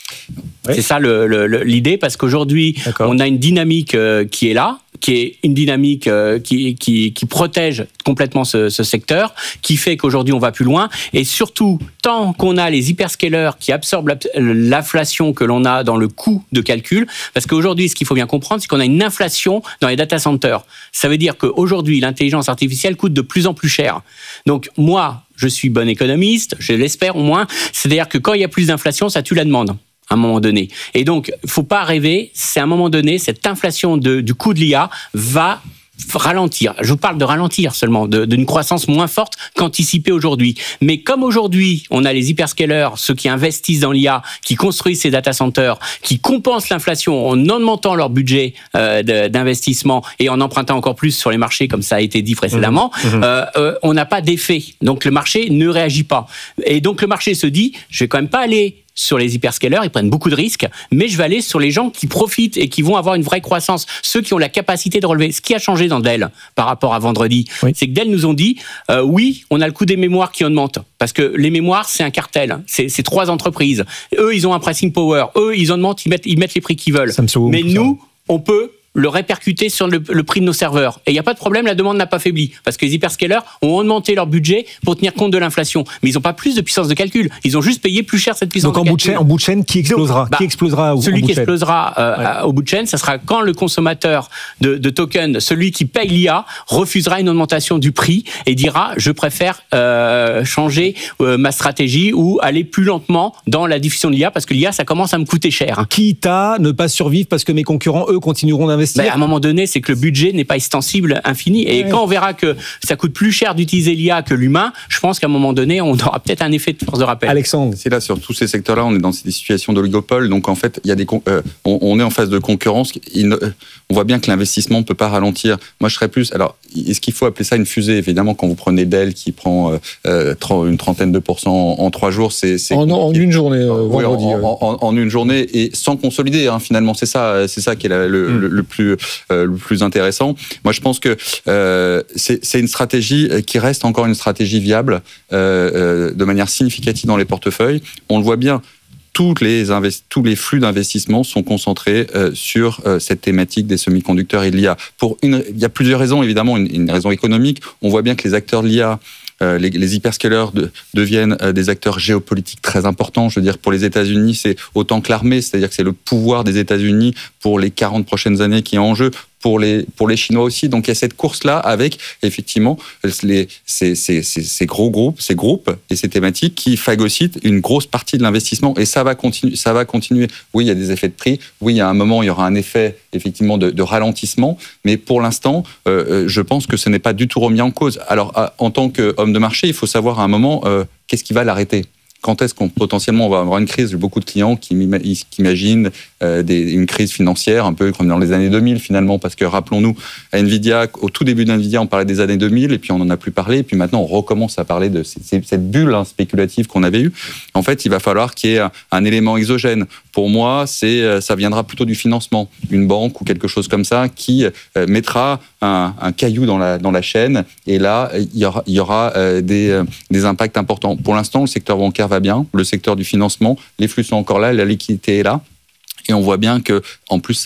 Oui. C'est ça le, le, le, l'idée, parce qu'aujourd'hui, D'accord. on a une dynamique euh, qui est là, qui est une dynamique euh, qui, qui, qui protège complètement ce, ce secteur, qui fait qu'aujourd'hui on va plus loin, et surtout, tant qu'on a les hyperscalers qui absorbent l'inflation que l'on a dans le coût de calcul, parce qu'aujourd'hui, ce qu'il faut bien comprendre, c'est qu'on a une inflation dans les data centers. Ça veut dire qu'aujourd'hui, l'intelligence artificielle coûte de plus en plus cher. Donc moi, je suis bon économiste, je l'espère au moins, c'est-à-dire que quand il y a plus d'inflation, ça tue la demande. À un moment donné. Et donc, il ne faut pas rêver, c'est à un moment donné, cette inflation de, du coût de l'I A va ralentir. Je vous parle de ralentir seulement, de, d'une croissance moins forte qu'anticipée aujourd'hui. Mais comme aujourd'hui, on a les hyperscalers, ceux qui investissent dans l'I A, qui construisent ces data centers, qui compensent l'inflation en augmentant leur budget euh, de, d'investissement et en empruntant encore plus sur les marchés, comme ça a été dit précédemment, mmh. euh, euh, on n'a pas d'effet. Donc, le marché ne réagit pas. Et donc, le marché se dit, je ne vais quand même pas aller sur les hyperscalers, ils prennent beaucoup de risques, mais je vais aller sur les gens qui profitent et qui vont avoir une vraie croissance, ceux qui ont la capacité de relever. Ce qui a changé dans Dell par rapport à vendredi, oui. c'est que Dell nous ont dit, euh, oui, on a le coût des mémoires qui augmente, parce que les mémoires, c'est un cartel, c'est, c'est trois entreprises. Eux, ils ont un pricing power, eux, ils augmentent, ils mettent, ils mettent les prix qu'ils veulent. Mais nous, on peut le répercuter sur le, le prix de nos serveurs. Et il n'y a pas de problème, la demande n'a pas faibli. Parce que les hyperscalers ont augmenté leur budget pour tenir compte de l'inflation. Mais ils n'ont pas plus de puissance de calcul. Ils ont juste payé plus cher cette puissance Donc de en calcul. Donc en bout de chaîne, qui explosera bah, Qui explosera au, Celui qui explosera euh, ouais. au bout de chaîne, ça sera quand le consommateur de, de tokens, celui qui paye l'I A, refusera une augmentation du prix et dira « je préfère euh, changer euh, ma stratégie ou aller plus lentement dans la diffusion de l'I A parce que l'I A, ça commence à me coûter cher. » Quitte à ne pas survivre parce que mes concurrents, eux, continueront d'investir. bah, À un moment donné, c'est que le budget n'est pas extensible infini. Et ouais. quand on verra que ça coûte plus cher d'utiliser l'I A que l'humain, je pense qu'à un moment donné, on aura peut-être un effet de force de rappel. Alexandre, c'est là sur tous ces secteurs-là, on est dans des situations d'oligopole. Donc en fait, il y a des, euh, on, on est en phase de concurrence. Il, on voit bien que l'investissement ne peut pas ralentir. Moi, je serais plus. Alors, est-ce qu'il faut appeler ça une fusée? Évidemment, quand vous prenez Dell qui prend euh, une trentaine de pourcents en, en trois jours, c'est, c'est en, en une journée, euh, oui, vendredi. En, en, en, en une journée et sans consolider. Hein, finalement, c'est ça, c'est ça qui est la, le, mm. le, le plus, euh, le plus intéressant. Moi, je pense que euh, c'est, c'est une stratégie qui reste encore une stratégie viable euh, euh, de manière significative dans les portefeuilles. On le voit bien. Tous les, invest- tous les flux d'investissement sont concentrés euh, sur euh, cette thématique des semi-conducteurs et de l'I A. Pour une, il y a plusieurs raisons, évidemment, une, une raison économique. On voit bien que les acteurs de l'I A, euh, les, les hyperscalers de, deviennent euh, des acteurs géopolitiques très importants. Je veux dire, pour les États-Unis, c'est autant que l'armée, c'est-à-dire que c'est le pouvoir des États-Unis pour les quarante prochaines années qui est en jeu. Pour les, pour les Chinois aussi. Donc, il y a cette course-là avec, effectivement, les, ces, ces, ces, ces gros groupes, ces groupes et ces thématiques qui phagocytent une grosse partie de l'investissement. Et ça va continuer, ça va continuer. Oui, il y a des effets de prix. Oui, il y a un moment, il y aura un effet, effectivement, de, de ralentissement. Mais pour l'instant, euh, je pense que ce n'est pas du tout remis en cause. Alors, en tant qu'homme de marché, il faut savoir à un moment, euh, qu'est-ce qui va l'arrêter? Quand est-ce qu'on potentiellement on va avoir une crise? J'ai beaucoup de clients qui, qui imaginent euh, des, une crise financière, un peu comme dans les années deux mille finalement, parce que rappelons-nous, à Nvidia, au tout début d'Nvidia, on parlait des années deux mille, et puis on n'en a plus parlé, et puis maintenant on recommence à parler de ces, cette bulle hein, spéculative qu'on avait eue. En fait, il va falloir qu'il y ait un, un élément exogène. Pour moi, c'est, ça viendra plutôt du financement, une banque ou quelque chose comme ça, qui euh, mettra un, un caillou dans la, dans la chaîne, et là, il y aura, il y aura euh, des, euh, des impacts importants. Pour l'instant, le secteur bancaire va bien, le secteur du financement, les flux sont encore là, la liquidité est là, et on voit bien que, en plus, ça a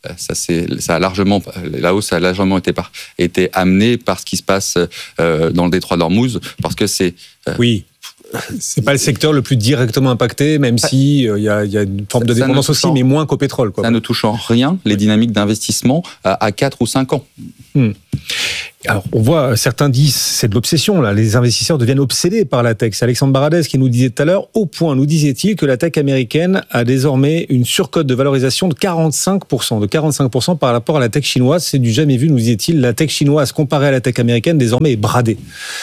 ça, c'est, ça a largement, la hausse a largement été, par, été amenée par ce qui se passe euh, dans le détroit d'Ormuz, parce que c'est... Euh, oui. C'est pas le secteur le plus directement impacté, même si il euh, y, a, y a une forme de dépendance aussi, en, mais moins qu'au pétrole. Quoi. Ça ne touche en rien les dynamiques d'investissement à, à quatre ou cinq ans. Hmm. Alors, on voit, certains disent, c'est de l'obsession, là. Les investisseurs deviennent obsédés par la tech. C'est Alexandre Baradez qui nous disait tout à l'heure, au point, nous disait-il, que la tech américaine a désormais une surcote de valorisation de quarante-cinq pour cent, de quarante-cinq pour cent par rapport à la tech chinoise. C'est du jamais vu, nous disait-il. La tech chinoise, comparée à la tech américaine, désormais est bradée.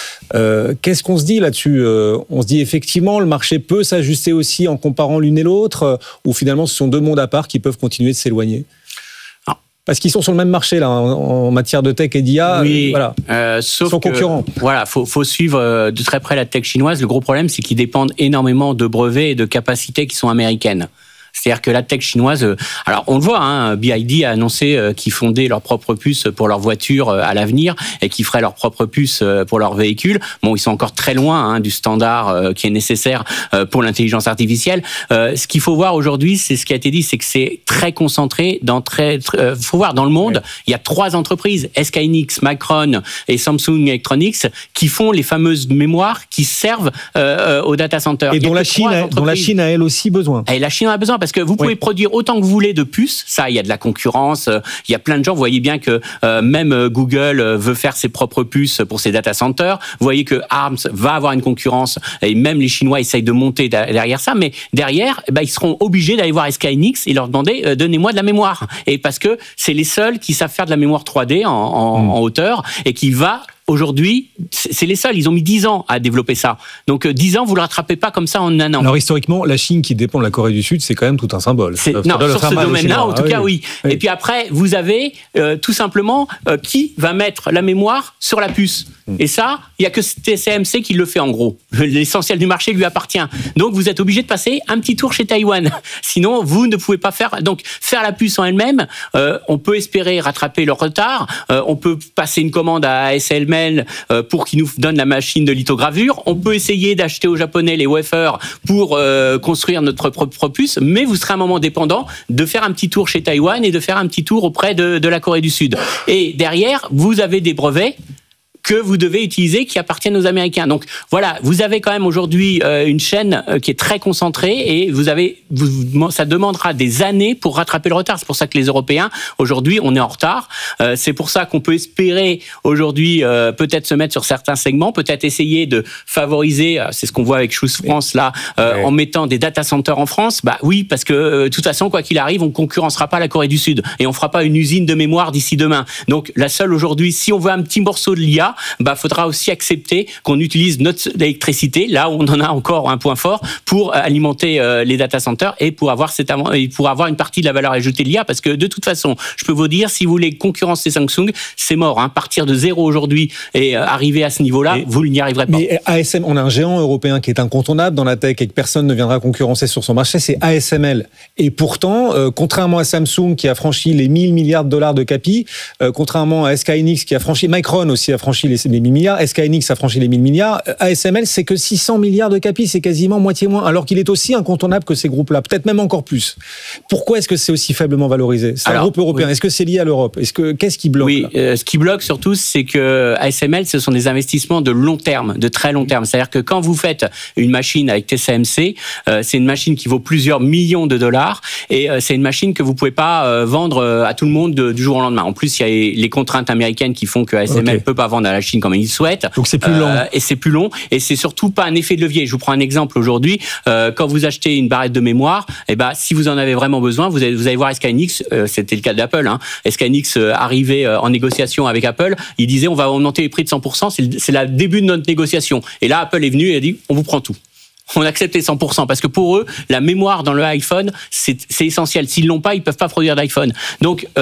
Euh, qu'est-ce qu'on se dit là-dessus ? euh, On se dit effectivement, le marché peut s'ajuster aussi en comparant l'une et l'autre, euh, ou finalement, ce sont deux mondes à part qui peuvent continuer de s'éloigner ? Parce qu'ils sont sur le même marché là en, en matière de tech et d'I A. Oui, voilà. euh, sauf ils sont que, concurrents. Voilà, faut, faut suivre de très près la tech chinoise. Le gros problème, c'est qu'ils dépendent énormément de brevets et de capacités qui sont américaines. C'est-à-dire que la tech chinoise, alors on le voit, hein, B Y D a annoncé qu'ils fondaient leur propre puce pour leurs voitures à l'avenir et qu'ils feraient leur propre puce pour leurs véhicules. Bon, ils sont encore très loin hein, du standard qui est nécessaire pour l'intelligence artificielle. Euh, ce qu'il faut voir aujourd'hui, c'est ce qui a été dit, c'est que c'est très concentré dans très. très faut voir dans le monde, ouais. Il y a trois entreprises, S K Hynix, Micron et Samsung Electronics, qui font les fameuses mémoires qui servent euh, aux data centers. Et dont la Chine, a, dont la Chine a elle aussi besoin. Et la Chine a besoin. Parce que vous pouvez oui. produire autant que vous voulez de puces, ça, il y a de la concurrence, il y a plein de gens, vous voyez bien que euh, même Google veut faire ses propres puces pour ses data centers, vous voyez que ARM va avoir une concurrence, et même les Chinois essayent de monter derrière ça, mais derrière, bah, ils seront obligés d'aller voir S K Hynix et leur demander euh, « donnez-moi de la mémoire ». Et parce que c'est les seuls qui savent faire de la mémoire trois D en, en, mmh. en hauteur, et qui va... Aujourd'hui, c'est les seuls. Ils ont mis dix ans à développer ça. Donc, dix ans, vous ne le rattrapez pas comme ça en un an. Alors, historiquement, la Chine qui dépend de la Corée du Sud, c'est quand même tout un symbole. C'est, non, sur ce domaine-là, en tout ah, cas, oui. oui. Et puis après, vous avez euh, tout simplement euh, qui va mettre la mémoire sur la puce. Hum. Et ça, il n'y a que T S M C qui le fait en gros. L'essentiel du marché lui appartient. Donc, vous êtes obligé de passer un petit tour chez Taïwan. Sinon, vous ne pouvez pas faire... Donc, faire la puce en elle-même, euh, on peut espérer rattraper le retard. Euh, on peut passer une commande à A S M L pour qu'ils nous donnent la machine de lithogravure. On peut essayer d'acheter aux Japonais les wafers pour euh, construire notre propre puce, mais vous serez à un moment dépendant de faire un petit tour chez Taïwan et de faire un petit tour auprès de, de la Corée du Sud. Et derrière, vous avez des brevets que vous devez utiliser, qui appartiennent aux Américains. Donc voilà, vous avez quand même aujourd'hui euh, une chaîne euh, qui est très concentrée et vous avez, vous, ça demandera des années pour rattraper le retard. C'est pour ça que les Européens, aujourd'hui, on est en retard. Euh, c'est pour ça qu'on peut espérer aujourd'hui euh, peut-être se mettre sur certains segments, peut-être essayer de favoriser, euh, c'est ce qu'on voit avec Choose France là, euh, ouais. en mettant des data centers en France. Bah oui, parce que euh, de toute façon, quoi qu'il arrive, on concurrencera pas la Corée du Sud et on fera pas une usine de mémoire d'ici demain. Donc la seule aujourd'hui, si on veut un petit morceau de l'I A, bah, faudra aussi accepter qu'on utilise notre électricité, là où on en a encore un point fort, pour alimenter euh, les data centers et pour avoir, cette, pour avoir une partie de la valeur ajoutée de l'I A. Parce que de toute façon, je peux vous dire, si vous voulez concurrencer Samsung, c'est mort. Hein. Partir de zéro aujourd'hui et euh, arriver à ce niveau-là, et, vous n'y arriverez pas. Mais A S M, on a un géant européen qui est incontournable dans la tech et que personne ne viendra concurrencer sur son marché, c'est A S M L. Et pourtant, euh, contrairement à Samsung qui a franchi les mille milliards de dollars de capi, euh, contrairement à S K Hynix qui a franchi, Micron aussi a franchi les, les mille milliards, S K Hynix a franchi les mille milliards, A S M L c'est que six cents milliards de capi, c'est quasiment moitié moins, alors qu'il est aussi incontournable que ces groupes-là, peut-être même encore plus. Pourquoi est-ce que c'est aussi faiblement valorisé ? C'est alors, un groupe européen, oui. Est-ce que c'est lié à l'Europe ? Est-ce que, qu'est-ce qui bloque ? Oui, euh, ce qui bloque surtout, c'est que A S M L, ce sont des investissements de long terme, de très long terme. C'est-à-dire que quand vous faites une machine avec T S M C, euh, c'est une machine qui vaut plusieurs millions de dollars et euh, c'est une machine que vous pouvez pas euh, vendre euh, à tout le monde de, du jour au lendemain. En plus, il y a les contraintes américaines qui font que A S M L ne okay. peut pas vendre à la Chine comme il souhaite. Donc c'est plus long. Euh, et c'est plus long et c'est surtout pas un effet de levier. Je vous prends un exemple aujourd'hui. Euh, quand vous achetez une barrette de mémoire, eh ben, si vous en avez vraiment besoin, vous allez, vous allez voir S K Hynix, euh, c'était le cas d'Apple. Hein. S K Hynix euh, arrivait euh, en négociation avec Apple, il disait on va augmenter les prix de cent pour cent, c'est le, c'est le début de notre négociation. Et là, Apple est venu et a dit on vous prend tout. On accepte les cent pour cent parce que pour eux, la mémoire dans le iPhone, c'est, c'est essentiel. S'ils l'ont pas, ils peuvent pas produire d'iPhone. Donc, euh,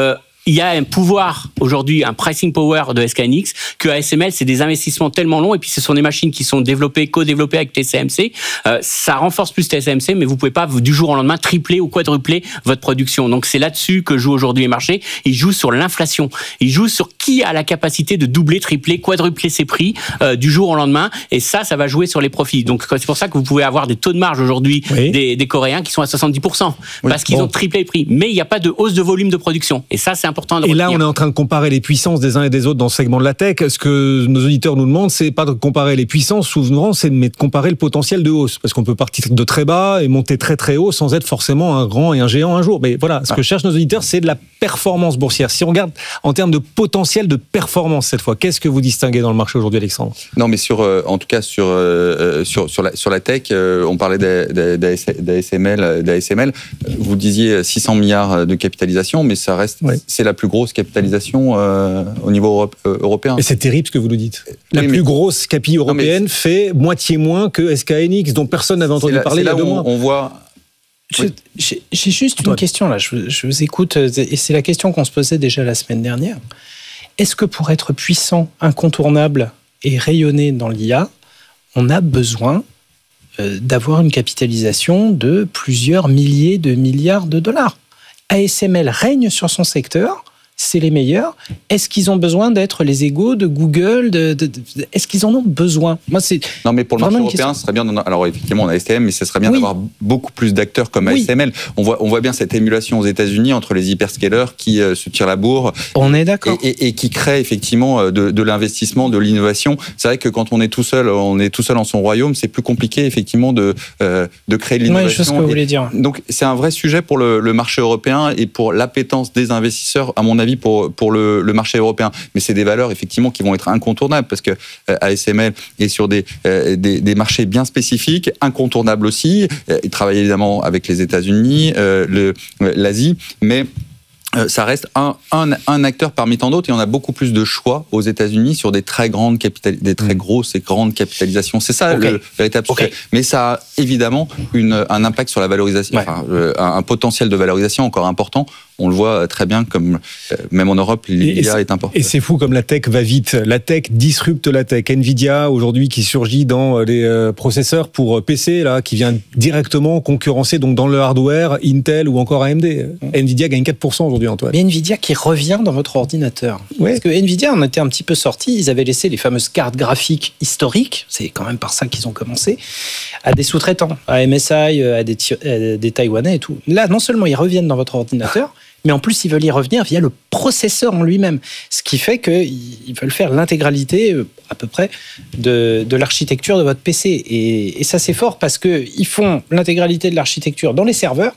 il y a un pouvoir aujourd'hui, un pricing power de S K N X, que A S M L, c'est des investissements tellement longs, et puis ce sont des machines qui sont développées, co-développées avec T C M C. Euh, ça renforce plus T C M C, mais vous pouvez pas du jour au lendemain tripler ou quadrupler votre production. Donc c'est là-dessus que jouent aujourd'hui les marchés. Ils jouent sur l'inflation. Ils jouent sur qui a la capacité de doubler, tripler, quadrupler ses prix euh, du jour au lendemain. Et ça, ça va jouer sur les profits. Donc c'est pour ça que vous pouvez avoir des taux de marge aujourd'hui oui. des, des Coréens qui sont à soixante-dix pour cent oui. parce qu'ils bon. ont triplé les prix. Mais il n'y a pas de hausse de volume de production. Et ça, c'est important de Et retenir. là, on est en train de comparer les puissances des uns et des autres dans ce segment de la tech. Ce que nos auditeurs nous demandent, c'est pas de comparer les puissances souvent, c'est mais de comparer le potentiel de hausse. Parce qu'on peut partir de très bas et monter très très haut sans être forcément un grand et un géant un jour. Mais voilà, ce ah. que cherchent nos auditeurs, c'est de la performance boursière. Si on regarde en termes de potentiel de performance cette fois, qu'est-ce que vous distinguez dans le marché aujourd'hui, Alexandre ? Non, mais sur, euh, en tout cas sur euh, sur sur la sur la tech, euh, on parlait d'A S M L, d'A S M L. Vous disiez six cents milliards de capitalisation, mais ça reste oui. c'est la plus grosse capitalisation euh, au niveau Europe, euh, européen. Et c'est terrible ce que vous nous dites. La oui, plus mais... grosse capi européenne non, fait moitié moins que S K N X, dont personne n'avait entendu là, parler il y a deux on, mois. On voit. Oui. J'ai, j'ai juste une Toi. question là, je, je vous écoute, et c'est la question qu'on se posait déjà la semaine dernière. Est-ce que pour être puissant, incontournable et rayonner dans l'I A, on a besoin euh, d'avoir une capitalisation de plusieurs milliers de milliards de dollars ? A S M L règne sur son secteur, c'est les meilleurs. Est-ce qu'ils ont besoin d'être les égaux de Google de, de, de, Est-ce qu'ils en ont besoin ? Moi, c'est non, mais pour le marché européen, ce serait bien. Alors effectivement, on a S T M, mais ce serait bien oui. d'avoir beaucoup plus d'acteurs comme oui. A S M L. On voit, on voit bien cette émulation aux États-Unis entre les hyperscalers qui euh, se tirent la bourre. On est d'accord. Et, et, et qui créent effectivement de, de l'investissement, de l'innovation. C'est vrai que quand on est tout seul, on est tout seul en son royaume, c'est plus compliqué effectivement de euh, de créer de l'innovation. Oui, je sais ce que vous voulez dire. Donc c'est un vrai sujet pour le, le marché européen et pour l'appétence des investisseurs, à mon avis, pour pour le, le marché européen. Mais c'est des valeurs effectivement qui vont être incontournables parce que euh, A S M L est sur des, euh, des des marchés bien spécifiques, incontournables aussi. Euh, il travaille évidemment avec les États-Unis, euh, le l'Asie, mais Euh, ça reste un, un, un acteur parmi tant d'autres et on a beaucoup plus de choix aux États-Unis sur des très grandes capital, des très grosses et grandes capitalisations. C'est ça okay. le véritable sujet. Okay. Mais ça a évidemment une, un impact sur la valorisation, ouais. enfin, euh, un, un potentiel de valorisation encore important. On le voit très bien, comme euh, même en Europe, l'I A est important. Et c'est fou comme la tech va vite. La tech disrupte la tech. Nvidia aujourd'hui qui surgit dans les euh, processeurs pour P C là, qui vient directement concurrencer donc dans le hardware Intel ou encore A M D. Mmh. Nvidia gagne quatre pour cent aujourd'hui. Antoine. Mais Nvidia qui revient dans votre ordinateur. Ouais. Parce que Nvidia en était un petit peu sorti, ils avaient laissé les fameuses cartes graphiques historiques, c'est quand même par ça qu'ils ont commencé, à des sous-traitants, à M S I, à des, à des Taïwanais et tout. Là, non seulement ils reviennent dans votre ordinateur, mais en plus, ils veulent y revenir via le processeur en lui-même. Ce qui fait qu'ils veulent faire l'intégralité, à peu près, de, de l'architecture de votre P C. Et, et ça, c'est fort parce qu'ils font l'intégralité de l'architecture dans les serveurs,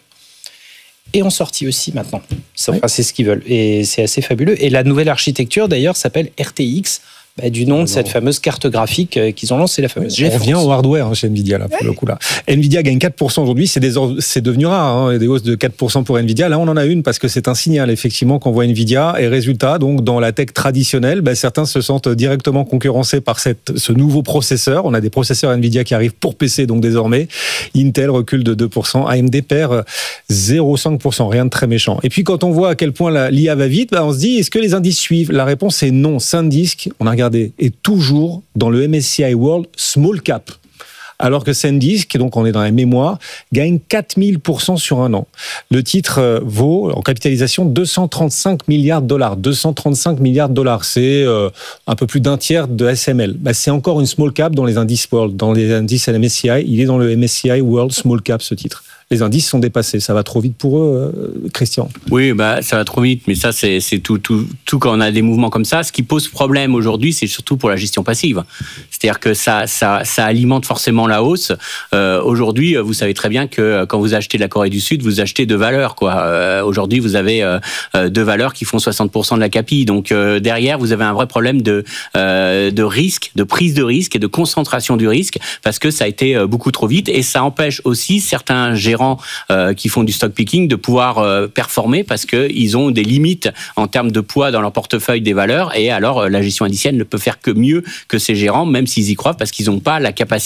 et en sortie aussi maintenant. Enfin, oui. C'est ce qu'ils veulent. Et c'est assez fabuleux. Et la nouvelle architecture, d'ailleurs, s'appelle R T X, bah, du nom de cette fameuse carte graphique qu'ils ont lancée, la fameuse GeForce. On revient au hardware hein, chez Nvidia, là, pour ouais. le coup. Là. Nvidia gagne quatre pour cent aujourd'hui, c'est, des, c'est devenu rare, hein, des hausses de quatre pour cent pour Nvidia. Là, on en a une parce que c'est un signal, effectivement, qu'on voit Nvidia. Et résultat, donc, dans la tech traditionnelle, bah, certains se sentent directement concurrencés par cette, ce nouveau processeur. On a des processeurs Nvidia qui arrivent pour P C, donc désormais. Intel recule de deux pour cent, A M D perd zéro virgule cinq pour cent, rien de très méchant. Et puis, quand on voit à quel point la, l'I A va vite, bah, on se dit, est-ce que les indices suivent ? La réponse est non. SanDisk, on a regardé, est toujours dans le M S C I World Small Cap. Alors que SanDisk, donc on est dans la mémoire, gagne quatre mille pour cent sur un an. Le titre vaut, en capitalisation, deux cent trente-cinq milliards de dollars. deux cent trente-cinq milliards de dollars, c'est euh, un peu plus d'un tiers de S M L. Bah, c'est encore une small cap dans les indices World, dans les indices M S C I. Il est dans le M S C I World Small Cap, ce titre. Les indices sont dépassés. Ça va trop vite pour eux, euh, Christian. Oui, bah, ça va trop vite, mais ça, c'est, c'est tout, tout, tout quand on a des mouvements comme ça. Ce qui pose problème aujourd'hui, c'est surtout pour la gestion passive. C'est-à-dire que ça, ça, ça alimente forcément la hausse. Euh, aujourd'hui, vous savez très bien que quand vous achetez de la Corée du Sud, vous achetez deux valeurs, quoi. Euh, aujourd'hui, vous avez euh, deux valeurs qui font soixante pour cent de la capi. Donc, euh, derrière, vous avez un vrai problème de, euh, de risque, de prise de risque et de concentration du risque parce que ça a été beaucoup trop vite et ça empêche aussi certains gérants Euh, qui font du stock picking de pouvoir euh, performer parce qu'ils ont des limites en termes de poids dans leur portefeuille des valeurs et alors euh, la gestion indicielle ne peut faire que mieux que ces gérants même s'ils y croient parce qu'ils n'ont pas la capacité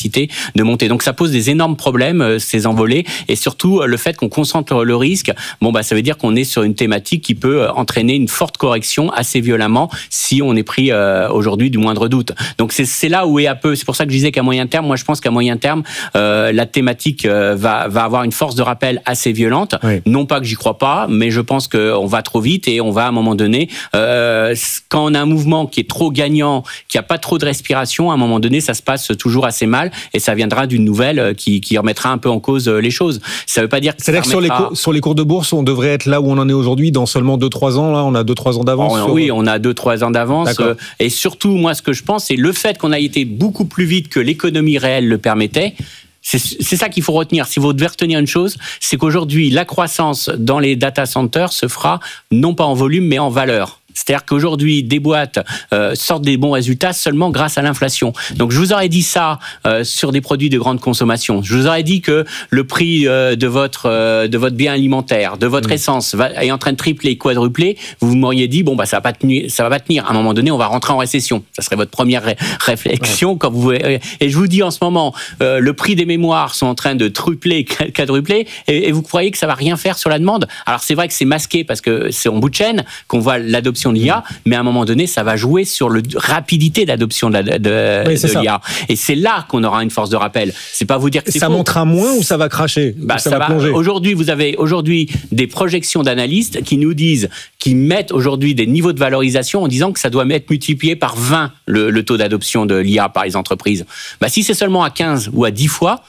de monter. Donc ça pose des énormes problèmes, ces envolées, et surtout le fait qu'on concentre le risque. Bon, bah, ça veut dire qu'on est sur une thématique qui peut entraîner une forte correction assez violemment si on est pris euh, aujourd'hui du moindre doute. Donc c'est, c'est là où est un peu. C'est pour ça que je disais qu'à moyen terme, moi je pense qu'à moyen terme, euh, la thématique euh, va va avoir une force de rappel assez violente. Oui. Non pas que j'y crois pas, mais je pense qu'on va trop vite et on va à un moment donné, euh, quand on a un mouvement qui est trop gagnant, qui a pas trop de respiration, à un moment donné, ça se passe toujours assez mal et ça viendra d'une nouvelle qui qui remettra un peu en cause les choses. Ça veut pas dire que c'est-à-dire que sur les cours, sur les cours de bourse, on devrait être là où on en est aujourd'hui dans seulement deux trois ans. Là, on a deux trois ans d'avance. Oh, sur... Oui, on a deux trois ans d'avance. Euh, et surtout, moi, ce que je pense, c'est le fait qu'on a été beaucoup plus vite que l'économie réelle le permettait. C'est, c'est ça qu'il faut retenir. Si vous devez retenir une chose, c'est qu'aujourd'hui, la croissance dans les data centers se fera non pas en volume, mais en valeur. C'est-à-dire qu'aujourd'hui, des boîtes euh, sortent des bons résultats seulement grâce à l'inflation. Donc, je vous aurais dit ça euh, sur des produits de grande consommation. Je vous aurais dit que le prix euh, de votre euh, de votre bien alimentaire, de votre mmh. essence, va, est en train de tripler, quadrupler. Vous m'auriez dit bon bah ça va pas tenir, ça va pas tenir. À un moment donné, on va rentrer en récession. Ça serait votre première ré- réflexion ouais. quand vous. Et je vous dis en ce moment, euh, le prix des mémoires sont en train de tripler, quadrupler, et, et vous croyez que ça va rien faire sur la demande. Alors c'est vrai que c'est masqué parce que c'est en bout de chaîne qu'on voit l'adoption de l'I A, mais à un moment donné, ça va jouer sur la rapidité d'adoption de, la, de, oui, de l'I A. Et c'est là qu'on aura une force de rappel. C'est pas vous dire que c'est ça faux. Montera moins ou ça va cracher bah, ça, ça va va plonger. Aujourd'hui, vous avez aujourd'hui des projections d'analystes qui nous disent, qui mettent aujourd'hui des niveaux de valorisation en disant que ça doit être multiplié par vingt le, le taux d'adoption de l'I A par les entreprises. Bah, si c'est seulement à quinze ou à dix fois,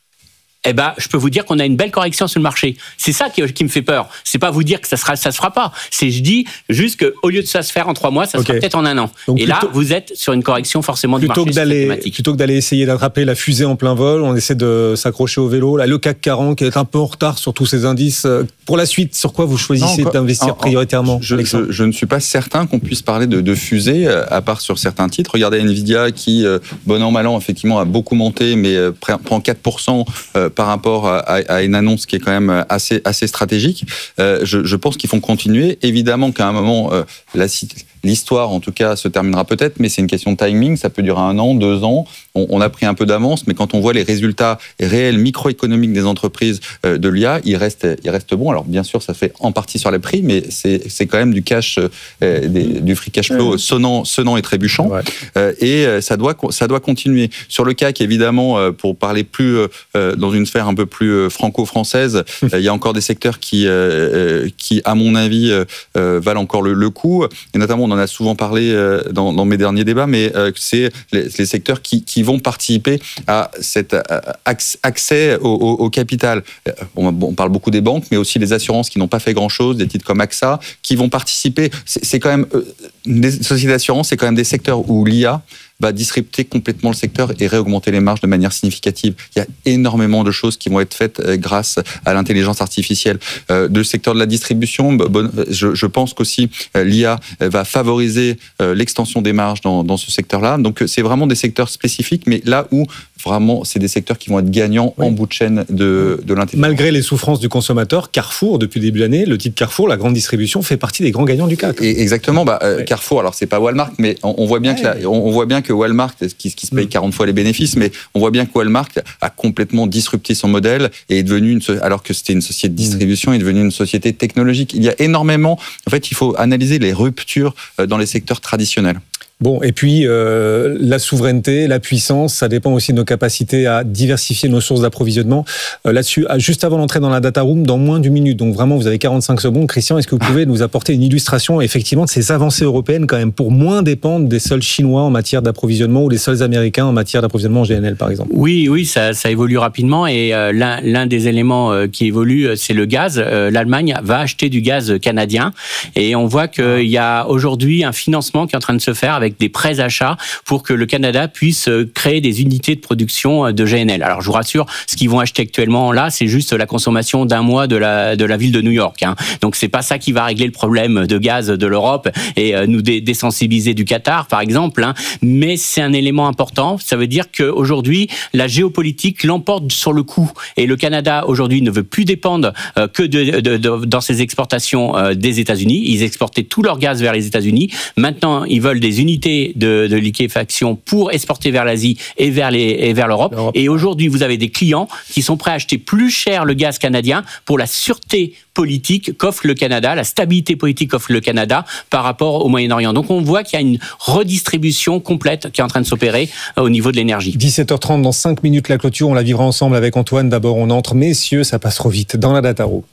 eh ben, je peux vous dire qu'on a une belle correction sur le marché. C'est ça qui, qui me fait peur. C'est pas vous dire que ça sera, ça se fera pas. C'est, je dis juste qu'au lieu de ça se faire en trois mois, ça okay. sera peut-être en un an. Donc et plutôt, là, vous êtes sur une correction forcément du marché. Que d'aller, plutôt que d'aller essayer d'attraper la fusée en plein vol, on essaie de s'accrocher au vélo. Là, le C A C quarante qui est un peu en retard sur tous ces indices. Pour la suite, sur quoi vous choisissez non, d'investir en, prioritairement? je, je, je ne suis pas certain qu'on puisse parler de, de fusée, à part sur certains titres. Regardez Nvidia qui, bon an, mal an, effectivement, a beaucoup monté, mais prend quatre pour cent par rapport à, à une annonce qui est quand même assez, assez stratégique. Euh, je, je pense qu'ils vont continuer. Évidemment qu'à un moment, euh, la, l'histoire, en tout cas, se terminera peut-être, mais c'est une question de timing. Ça peut durer un an, deux ans. On, on a pris un peu d'avance, mais quand on voit les résultats réels microéconomiques des entreprises euh, de l'I A, ils restent, ils restent bons. Alors, bien sûr, ça fait en partie sur les prix, mais c'est, c'est quand même du cash, euh, des, du free cash flow sonnant, sonnant et trébuchant. Ouais. Euh, et ça doit, ça doit continuer. Sur le C A C, évidemment, euh, pour parler plus euh, dans une sphère un peu plus franco-française, euh, il y a encore des secteurs qui, euh, qui à mon avis, euh, valent encore le, le coup. Et notamment, on en a souvent parlé euh, dans, dans mes derniers débats, mais euh, c'est les, les secteurs qui, qui vont participer à cet accès au, au, au capital. On, on parle beaucoup des banques, mais aussi les assurances qui n'ont pas fait grand-chose, des titres comme A X A, qui vont participer. C'est, c'est quand même euh, des sociétés d'assurance, c'est quand même des secteurs où l'I A va disrupter complètement le secteur et réaugmenter les marges de manière significative. Il y a énormément de choses qui vont être faites grâce à l'intelligence artificielle. Euh, le secteur de la distribution, bon, je, je pense qu'aussi euh, l'I A va favoriser euh, l'extension des marges dans, dans ce secteur-là. Donc c'est vraiment des secteurs spécifiques, mais là où vraiment c'est des secteurs qui vont être gagnants oui. en bout de chaîne de, de l'intelligence. Malgré les souffrances du consommateur, Carrefour, depuis le début de l'année, le titre Carrefour, la grande distribution, fait partie des grands gagnants du C A C. Et exactement. Bah, euh, oui. Carrefour, alors c'est pas Walmart, mais on, on voit bien oui. que la, on, on voit bien que Walmart, qui, qui se paye quarante fois les bénéfices, mais on voit bien que Walmart a complètement disrupté son modèle et est devenu une, alors que c'était une société de distribution, est devenue une société technologique. Il y a énormément, en fait, il faut analyser les ruptures dans les secteurs traditionnels. Bon, et puis euh, la souveraineté, la puissance, ça dépend aussi de nos capacités à diversifier nos sources d'approvisionnement. Euh, là-dessus, juste avant l'entrée dans la data room, dans moins d'une minute, donc vraiment vous avez quarante-cinq secondes. Christian, est-ce que vous pouvez nous apporter une illustration effectivement de ces avancées européennes quand même pour moins dépendre des seuls Chinois en matière d'approvisionnement ou des seuls Américains en matière d'approvisionnement en G N L par exemple? Oui, oui, ça, ça évolue rapidement et euh, l'un, l'un des éléments euh, qui évolue, c'est le gaz. Euh, L'Allemagne va acheter du gaz canadien et on voit qu'il y a aujourd'hui un financement qui est en train de se faire avec des prêts achats pour que le Canada puisse créer des unités de production de G N L. Alors je vous rassure, ce qu'ils vont acheter actuellement là, c'est juste la consommation d'un mois de la de la ville de New York. Hein. Donc c'est pas ça qui va régler le problème de gaz de l'Europe et euh, nous dé- désensibiliser du Qatar par exemple. Hein. Mais c'est un élément important. Ça veut dire qu'aujourd'hui la géopolitique l'emporte sur le coût et le Canada aujourd'hui ne veut plus dépendre euh, que de, de, de dans ses exportations euh, des États-Unis. Ils exportaient tout leur gaz vers les États-Unis. Maintenant ils veulent des unités facilité de, de liquéfaction pour exporter vers l'Asie et vers, les, et vers l'Europe. l'Europe. Et aujourd'hui, vous avez des clients qui sont prêts à acheter plus cher le gaz canadien pour la sûreté politique qu'offre le Canada, la stabilité politique qu'offre le Canada par rapport au Moyen-Orient. Donc on voit qu'il y a une redistribution complète qui est en train de s'opérer au niveau de l'énergie. dix-sept heures trente, dans cinq minutes, la clôture, on la vivra ensemble avec Antoine. D'abord, on entre, messieurs, ça passe trop vite, dans la Data Room.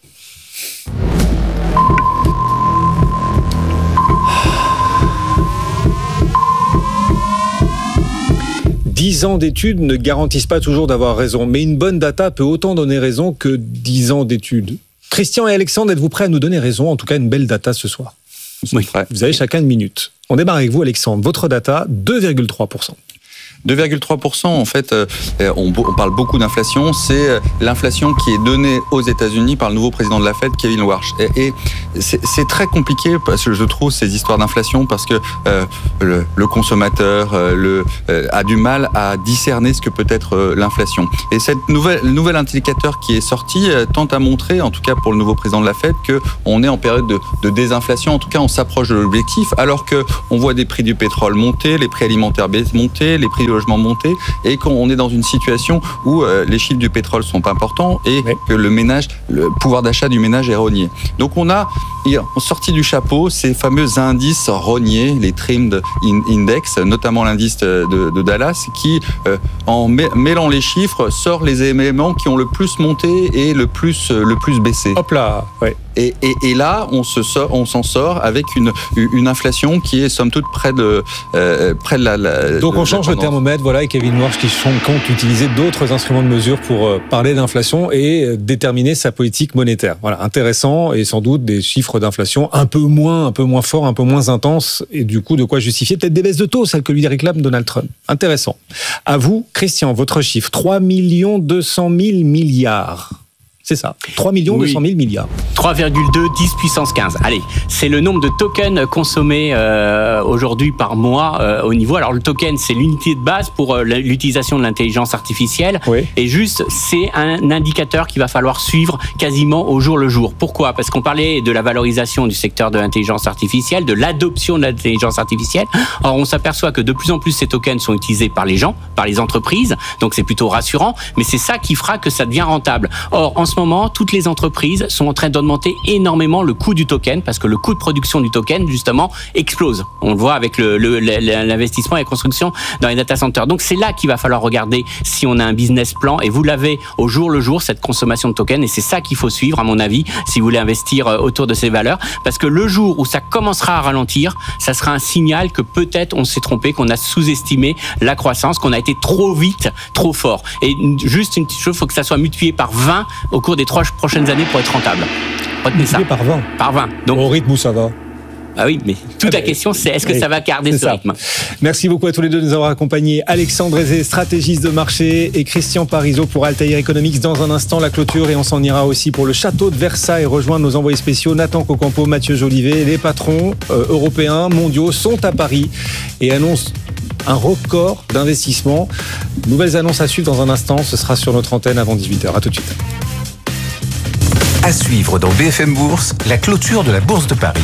dix ans d'études ne garantissent pas toujours d'avoir raison, mais une bonne data peut autant donner raison que dix ans d'études. Christian et Alexandre, êtes-vous prêts à nous donner raison? En tout cas, une belle data ce soir. Oui. Vous avez chacun une minute. On démarre avec vous, Alexandre. Votre data, deux virgule trois pour cent. deux virgule trois pour cent, en fait, euh, on, on parle beaucoup d'inflation, c'est l'inflation qui est donnée aux États-Unis par le nouveau président de la Fed, Kevin Warsh. Et, et c'est, c'est très compliqué, parce que je trouve, ces histoires d'inflation, parce que euh, le, le consommateur euh, le, euh, a du mal à discerner ce que peut être euh, l'inflation. Et cette nouvelle, nouvel indicateur qui est sorti euh, tente à montrer, en tout cas pour le nouveau président de la Fed, qu'on est en période de, de désinflation. En tout cas, on s'approche de l'objectif, alors qu'on voit des prix du pétrole monter, les prix alimentaires monter, les prix du logement monter, et qu'on est dans une situation où euh, les chiffres du pétrole sont pas importants et oui. que le ménage, le pouvoir d'achat du ménage est rogné. Donc on a sorti du chapeau ces fameux indices rognés, les trimmed index, notamment l'indice de, de Dallas, qui euh, en mê- mêlant les chiffres sort les éléments qui ont le plus monté et le plus le plus baissé. Hop là, ouais. Et, et, et là, on se sort, on s'en sort avec une, une inflation qui est somme toute près de, euh, près de la. la Donc on de change le thermomètre, voilà, et Kevin Warsh qui compte utiliser d'autres instruments de mesure pour parler d'inflation et déterminer sa politique monétaire. Voilà, intéressant, et sans doute des chiffres d'inflation un peu moins, un peu moins forts, un peu moins intenses, et du coup de quoi justifier peut-être des baisses de taux, celles que lui réclame Donald Trump. Intéressant. À vous, Christian, votre chiffre, trois millions deux cent mille milliards. C'est ça, trois millions deux cent mille milliards. trois virgule deux, dix puissance quinze. Allez, c'est le nombre de tokens consommés euh, aujourd'hui par mois euh, au niveau. Alors le token, c'est l'unité de base pour euh, l'utilisation de l'intelligence artificielle. Oui. Et juste, c'est un indicateur qu'il va falloir suivre quasiment au jour le jour. Pourquoi ? Parce qu'on parlait de la valorisation du secteur de l'intelligence artificielle, de l'adoption de l'intelligence artificielle. Or, on s'aperçoit que de plus en plus ces tokens sont utilisés par les gens, par les entreprises. Donc c'est plutôt rassurant, mais c'est ça qui fera que ça devient rentable. Or, en ce moment, toutes les entreprises sont en train d'augmenter énormément le coût du token, parce que le coût de production du token, justement, explose. On le voit avec le, le, l'investissement et la construction dans les data centers. Donc c'est là qu'il va falloir regarder si on a un business plan, et vous l'avez au jour le jour, cette consommation de tokens, et c'est ça qu'il faut suivre, à mon avis, si vous voulez investir autour de ces valeurs, parce que le jour où ça commencera à ralentir, ça sera un signal que peut-être on s'est trompé, qu'on a sous-estimé la croissance, qu'on a été trop vite, trop fort. Et juste une petite chose, il faut que ça soit multiplié par vingt au cours des trois prochaines années pour être rentable. Retenez ça. Par vingt. Par vingt. Donc, au rythme où ça va. Ah oui, mais toute la question, c'est est-ce que oui, ça va garder ce ça. rythme ? Merci beaucoup à tous les deux de nous avoir accompagnés. Alexandre Aizé, stratégiste de marché, et Christian Parizeau pour Altair Economics. Dans un instant, la clôture, et on s'en ira aussi pour le château de Versailles. Rejoindre nos envoyés spéciaux, Nathan Cocampo, Mathieu Jolivet. Les patrons euh, européens, mondiaux sont à Paris et annoncent un record d'investissement. Nouvelles annonces à suivre dans un instant. Ce sera sur notre antenne avant dix-huit heures. À tout de suite. À suivre dans B F M Bourse, la clôture de la Bourse de Paris.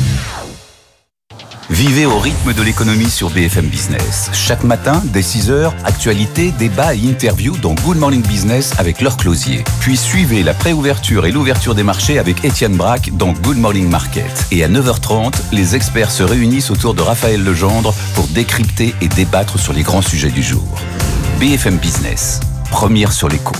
Vivez au rythme de l'économie sur B F M Business. Chaque matin, dès six heures, actualités, débats et interviews dans Good Morning Business avec Laure Closier. Puis suivez la préouverture et l'ouverture des marchés avec Étienne Braque dans Good Morning Market. Et à neuf heures trente, les experts se réunissent autour de Raphaël Legendre pour décrypter et débattre sur les grands sujets du jour. B F M Business, première sur l'écho.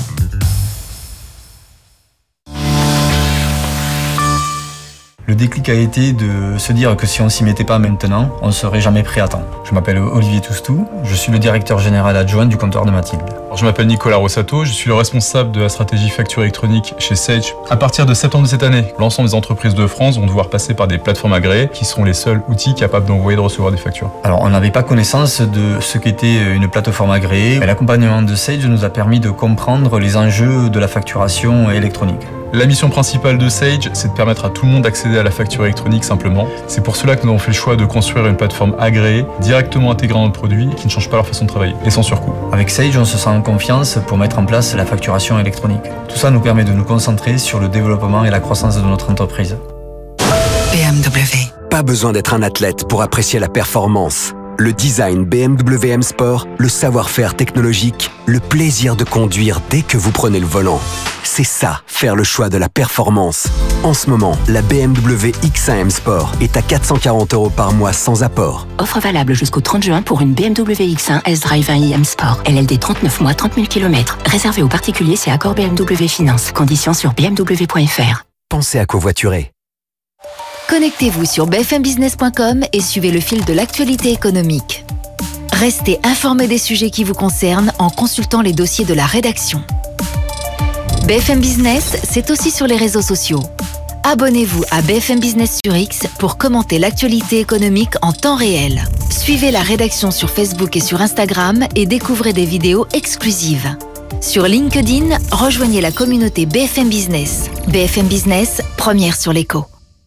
Le déclic a été de se dire que si on s'y mettait pas maintenant, on serait jamais prêt à temps. Je m'appelle Olivier Toustou, je suis le directeur général adjoint du comptoir de Mathilde. Alors, je m'appelle Nicolas Rossato, je suis le responsable de la stratégie facture électronique chez Sage. À partir de septembre de cette année, l'ensemble des entreprises de France vont devoir passer par des plateformes agréées qui sont les seuls outils capables d'envoyer et de recevoir des factures. Alors, on n'avait pas connaissance de ce qu'était une plateforme agréée. L'accompagnement de Sage nous a permis de comprendre les enjeux de la facturation électronique. La mission principale de Sage, c'est de permettre à tout le monde d'accéder à la facture électronique simplement. C'est pour cela que nous avons fait le choix de construire une plateforme agréée, directement intégrée dans le produit, qui ne change pas leur façon de travailler, et sans surcoût. Avec Sage, on se sent en confiance pour mettre en place la facturation électronique. Tout ça nous permet de nous concentrer sur le développement et la croissance de notre entreprise. B M W. Pas besoin d'être un athlète pour apprécier la performance, Le design B M W M Sport, le savoir-faire technologique, le plaisir de conduire dès que vous prenez le volant. C'est ça, faire le choix de la performance. En ce moment, la B M W X un M Sport est à quatre cent quarante euros par mois sans apport. Offre valable jusqu'au trente juin pour une B M W X un S-Drive un i M Sport. L L D trente-neuf mois, trente mille kilomètres. Réservé aux particuliers, c'est accord B M W Finance. Conditions sur b m w point f r. Pensez à covoiturer. Connectez-vous sur b f m business point com et suivez le fil de l'actualité économique. Restez informé des sujets qui vous concernent en consultant les dossiers de la rédaction. B F M Business, c'est aussi sur les réseaux sociaux. Abonnez-vous à B F M Business sur X pour commenter l'actualité économique en temps réel. Suivez la rédaction sur Facebook et sur Instagram et découvrez des vidéos exclusives. Sur LinkedIn, rejoignez la communauté B F M Business. B F M Business, première sur l'écho.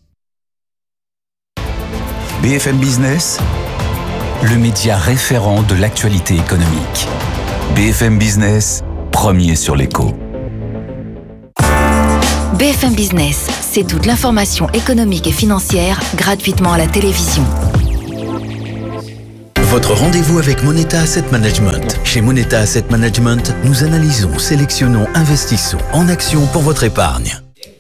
B F M Business, le média référent de l'actualité économique. B F M Business, premier sur l'écho. B F M Business, c'est toute l'information économique et financière gratuitement à la télévision. Votre rendez-vous avec Moneta Asset Management. Chez Moneta Asset Management, nous analysons, sélectionnons, investissons en actions pour votre épargne.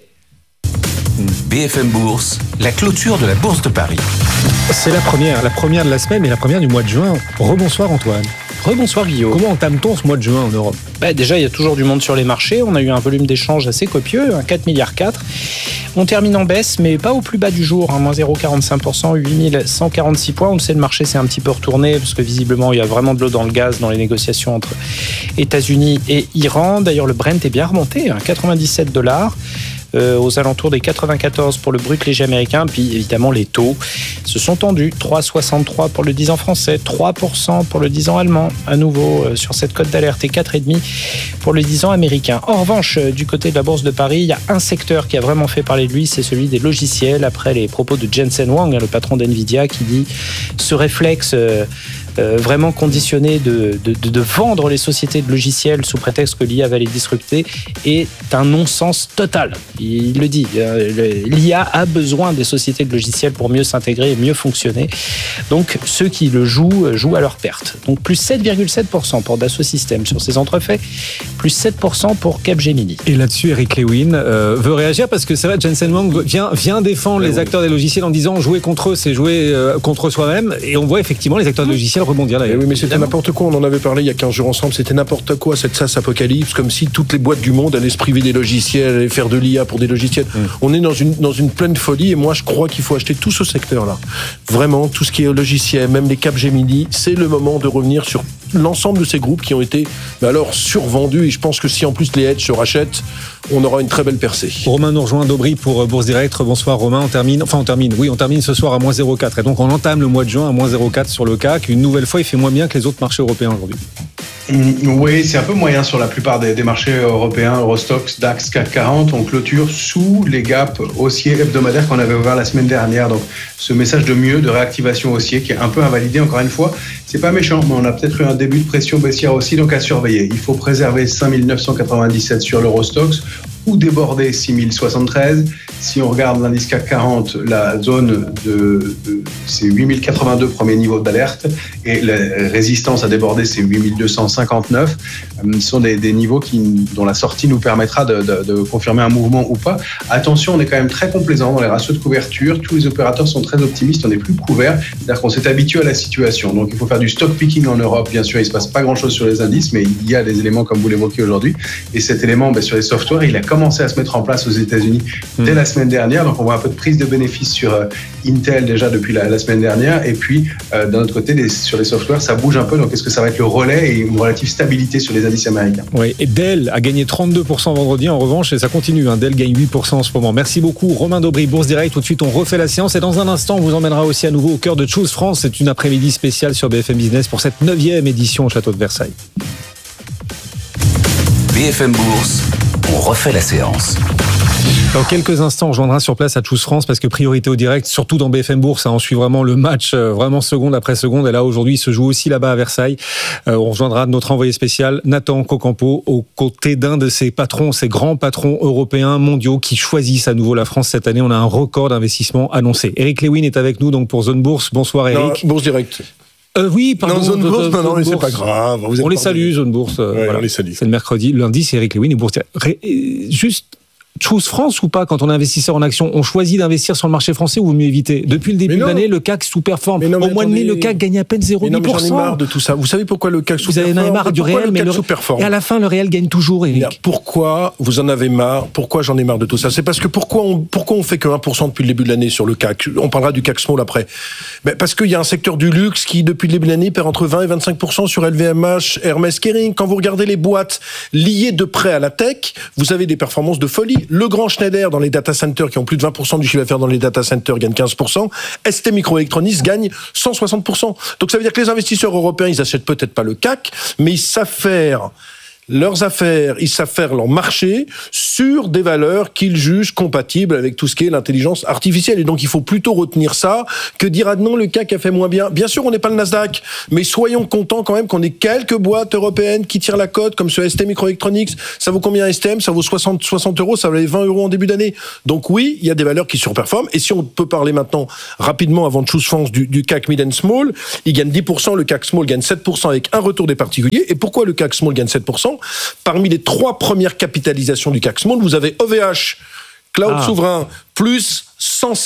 B F M Bourse, la clôture de la Bourse de Paris. C'est la première, la première de la semaine, mais la première du mois de juin. Rebonsoir Antoine. Rebonsoir Guillaume. Comment entame-t-on ce mois de juin en Europe ? Bah, déjà, il y a toujours du monde sur les marchés. On a eu un volume d'échange assez copieux, quatre virgule quatre milliards. On termine en baisse, mais pas au plus bas du jour, hein, moins zéro virgule quarante-cinq pour cent, huit mille cent quarante-six points. On le sait, le marché s'est un petit peu retourné, parce que visiblement, il y a vraiment de l'eau dans le gaz dans les négociations entre États-Unis et Iran. D'ailleurs, le Brent est bien remonté, hein, quatre-vingt-dix-sept dollars. Euh, aux alentours des quatre-vingt-quatorze pour le brut léger américain. Puis évidemment, les taux se sont tendus. trois virgule soixante-trois pour le dix ans français, trois pour cent pour le dix ans allemand, à nouveau euh, sur cette cote d'alerte, et quatre virgule cinq pour le dix ans américain. En revanche, euh, du côté de la Bourse de Paris, il y a un secteur qui a vraiment fait parler de lui, c'est celui des logiciels, après les propos de Jensen Huang, le patron d'NVIDIA, qui dit ce réflexe... Euh, Euh, vraiment conditionné de, de, de vendre les sociétés de logiciels sous prétexte que l'I A va les disrupter est un non-sens total. Il le dit, l'I A a besoin des sociétés de logiciels pour mieux s'intégrer et mieux fonctionner. Donc ceux qui le jouent, jouent à leur perte. Donc plus sept virgule sept pour cent pour Dassault Systèmes sur ces entrefaits, plus sept pour cent pour Capgemini. Et là-dessus, Eric Lewin euh, veut réagir parce que c'est vrai, Jensen Huang vient, vient défendre les acteurs des logiciels en disant jouer contre eux, c'est jouer euh, contre soi-même. Et on voit effectivement les acteurs de logiciels rebondir là. Oui, mais c'était n'importe quoi. On en avait parlé il y a quinze jours ensemble. C'était n'importe quoi, cette SaaS apocalypse, comme si toutes les boîtes du monde allaient se priver des logiciels, allaient faire de l'I A pour des logiciels. Mmh. On est dans une, dans une pleine folie et moi, je crois qu'il faut acheter tout ce secteur-là. Vraiment, tout ce qui est logiciel, même les Capgemini, c'est le moment de revenir sur l'ensemble de ces groupes qui ont été bah alors survendus. Et je pense que si en plus les hedges se rachètent, on aura une très belle percée. Romain nous rejoint d'Aubry pour Bourse Direct. Bonsoir Romain, on termine, enfin on termine, oui on termine ce soir à moins zéro virgule quatre et donc on entame le mois de juin à moins zéro virgule quatre sur le C A C. Une nouvelle fois, il fait moins bien que les autres marchés européens aujourd'hui. Oui, c'est un peu moyen sur la plupart des, des marchés européens, Eurostoxx, DAX, C A C quarante. On clôture sous les gaps haussiers hebdomadaires qu'on avait ouvert la semaine dernière. Donc ce message de mieux, de réactivation haussier qui est un peu invalidé encore une fois. C'est pas méchant, mais on a peut-être eu un début de pression baissière aussi, donc à surveiller. Il faut préserver cinq mille neuf cent quatre-vingt-dix-sept sur l'Eurostoxx ou déborder six mille soixante-treize. Si on regarde l'indice C A C quarante, la zone de, de c'est huit mille quatre-vingt-deux premier niveau d'alerte et la résistance à déborder c'est huit mille deux cent cinquante-neuf. Ce sont des, des niveaux qui, dont la sortie nous permettra de, de, de confirmer un mouvement ou pas. Attention, on est quand même très complaisant dans les ratios de couverture. Tous les opérateurs sont très optimistes, on n'est plus couvert. C'est-à-dire qu'on s'est habitué à la situation. Donc il faut faire du stock picking en Europe. Bien sûr, il ne se passe pas grand-chose sur les indices, mais il y a des éléments comme vous l'évoquez aujourd'hui. Et cet élément, ben, sur les softwares, il a commencé à se mettre en place aux États-Unis mmh. dès la semaine dernière. Donc on voit un peu de prise de bénéfices sur euh, Intel déjà depuis la, la semaine dernière. Et puis euh, d'un autre côté, les, sur les softwares, ça bouge un peu. Donc est-ce que ça va être le relais et une relative stabilité sur les indices américains? Oui, et Dell a gagné trente-deux pour cent vendredi en revanche et ça continue. Hein. Dell gagne huit pour cent en ce moment. Merci beaucoup Romain d'Aubry, Bourse Direct. Tout de suite, on refait la séance et dans un instant, on vous emmènera aussi à nouveau au cœur de Choose France. C'est une après-midi spéciale sur B F M Business pour cette neuvième édition au Château de Versailles. B F M Bourse, on refait la séance. Dans quelques instants, on rejoindra sur place à Choose France parce que priorité au direct, surtout dans B F M Bourse, hein, on suit vraiment le match, euh, vraiment seconde après seconde. Et là, aujourd'hui, il se joue aussi là-bas à Versailles. Euh, on rejoindra notre envoyé spécial, Nathan Cocampo, aux côtés d'un de ses patrons, ses grands patrons européens, mondiaux, qui choisissent à nouveau la France cette année. On a un record d'investissement annoncé. Eric Lewin est avec nous donc pour Zone Bourse. Bonsoir Eric. Non, Bourse Direct. Euh, oui, pardon. Non, zone de, bourse, de, non, non, mais c'est bourse. pas grave. Vous êtes on les pardonné. salue, zone bourse. Euh, Ouais, voilà. on les salue. C'est le mercredi. Le lundi, c'est Eric Lewin et Bourse. Ré- Juste. Choose France ou pas, quand on est investisseur en action, on choisit d'investir sur le marché français ou vaut mieux éviter? Depuis le début de l'année, le C A C sous-performe. non, mais Au mois de mai, attendez. le C A C gagne à peine zéro virgule dix pour cent. Mais non, mais j'en ai marre de tout ça. Vous savez pourquoi le C A C Vous sous-performe? avez marre du Pourquoi réel, le mais C A C le... sous-performe et à la fin, le réel gagne toujours, Eric. Pourquoi vous en avez marre? Pourquoi j'en ai marre de tout ça? C'est parce que pourquoi on, pourquoi on fait que un pour cent depuis le début de l'année sur le C A C? On parlera du C A C Small après. Ben parce qu'il y a un secteur du luxe qui, depuis le début de l'année, perd entre vingt et vingt-cinq pour cent sur L V M H, Hermès, Kering. Quand vous regardez les boîtes liées de près à la tech, vous avez des performances de folie. Le grand Schneider dans les data centers qui ont plus de vingt pour cent du chiffre d'affaires dans les data centers gagne quinze pour cent. S T Microelectronics gagne cent soixante pour cent. Donc ça veut dire que les investisseurs européens, ils achètent peut-être pas le C A C, mais ils savent faire leurs affaires, ils savent faire leur marché sur des valeurs qu'ils jugent compatibles avec tout ce qui est l'intelligence artificielle. Et donc, il faut plutôt retenir ça que dire « Ah non, le C A C a fait moins bien ». Bien sûr, on n'est pas le Nasdaq, mais soyons contents quand même qu'on ait quelques boîtes européennes qui tirent la cote, comme ce S T Microelectronics. Ça vaut combien S T M? Ça vaut soixante, soixante euros, ça valait vingt euros en début d'année. Donc oui, il y a des valeurs qui surperforment. Et si on peut parler maintenant rapidement, avant de Choose France, du, du C A C Mid and Small, il gagne dix pour cent, le C A C Small gagne sept pour cent avec un retour des particuliers. Et pourquoi le C A C Small gagne sept pour cent? Parmi les trois premières capitalisations du C A C Small, vous avez O V H, Cloud Ah. Souverain, plus cent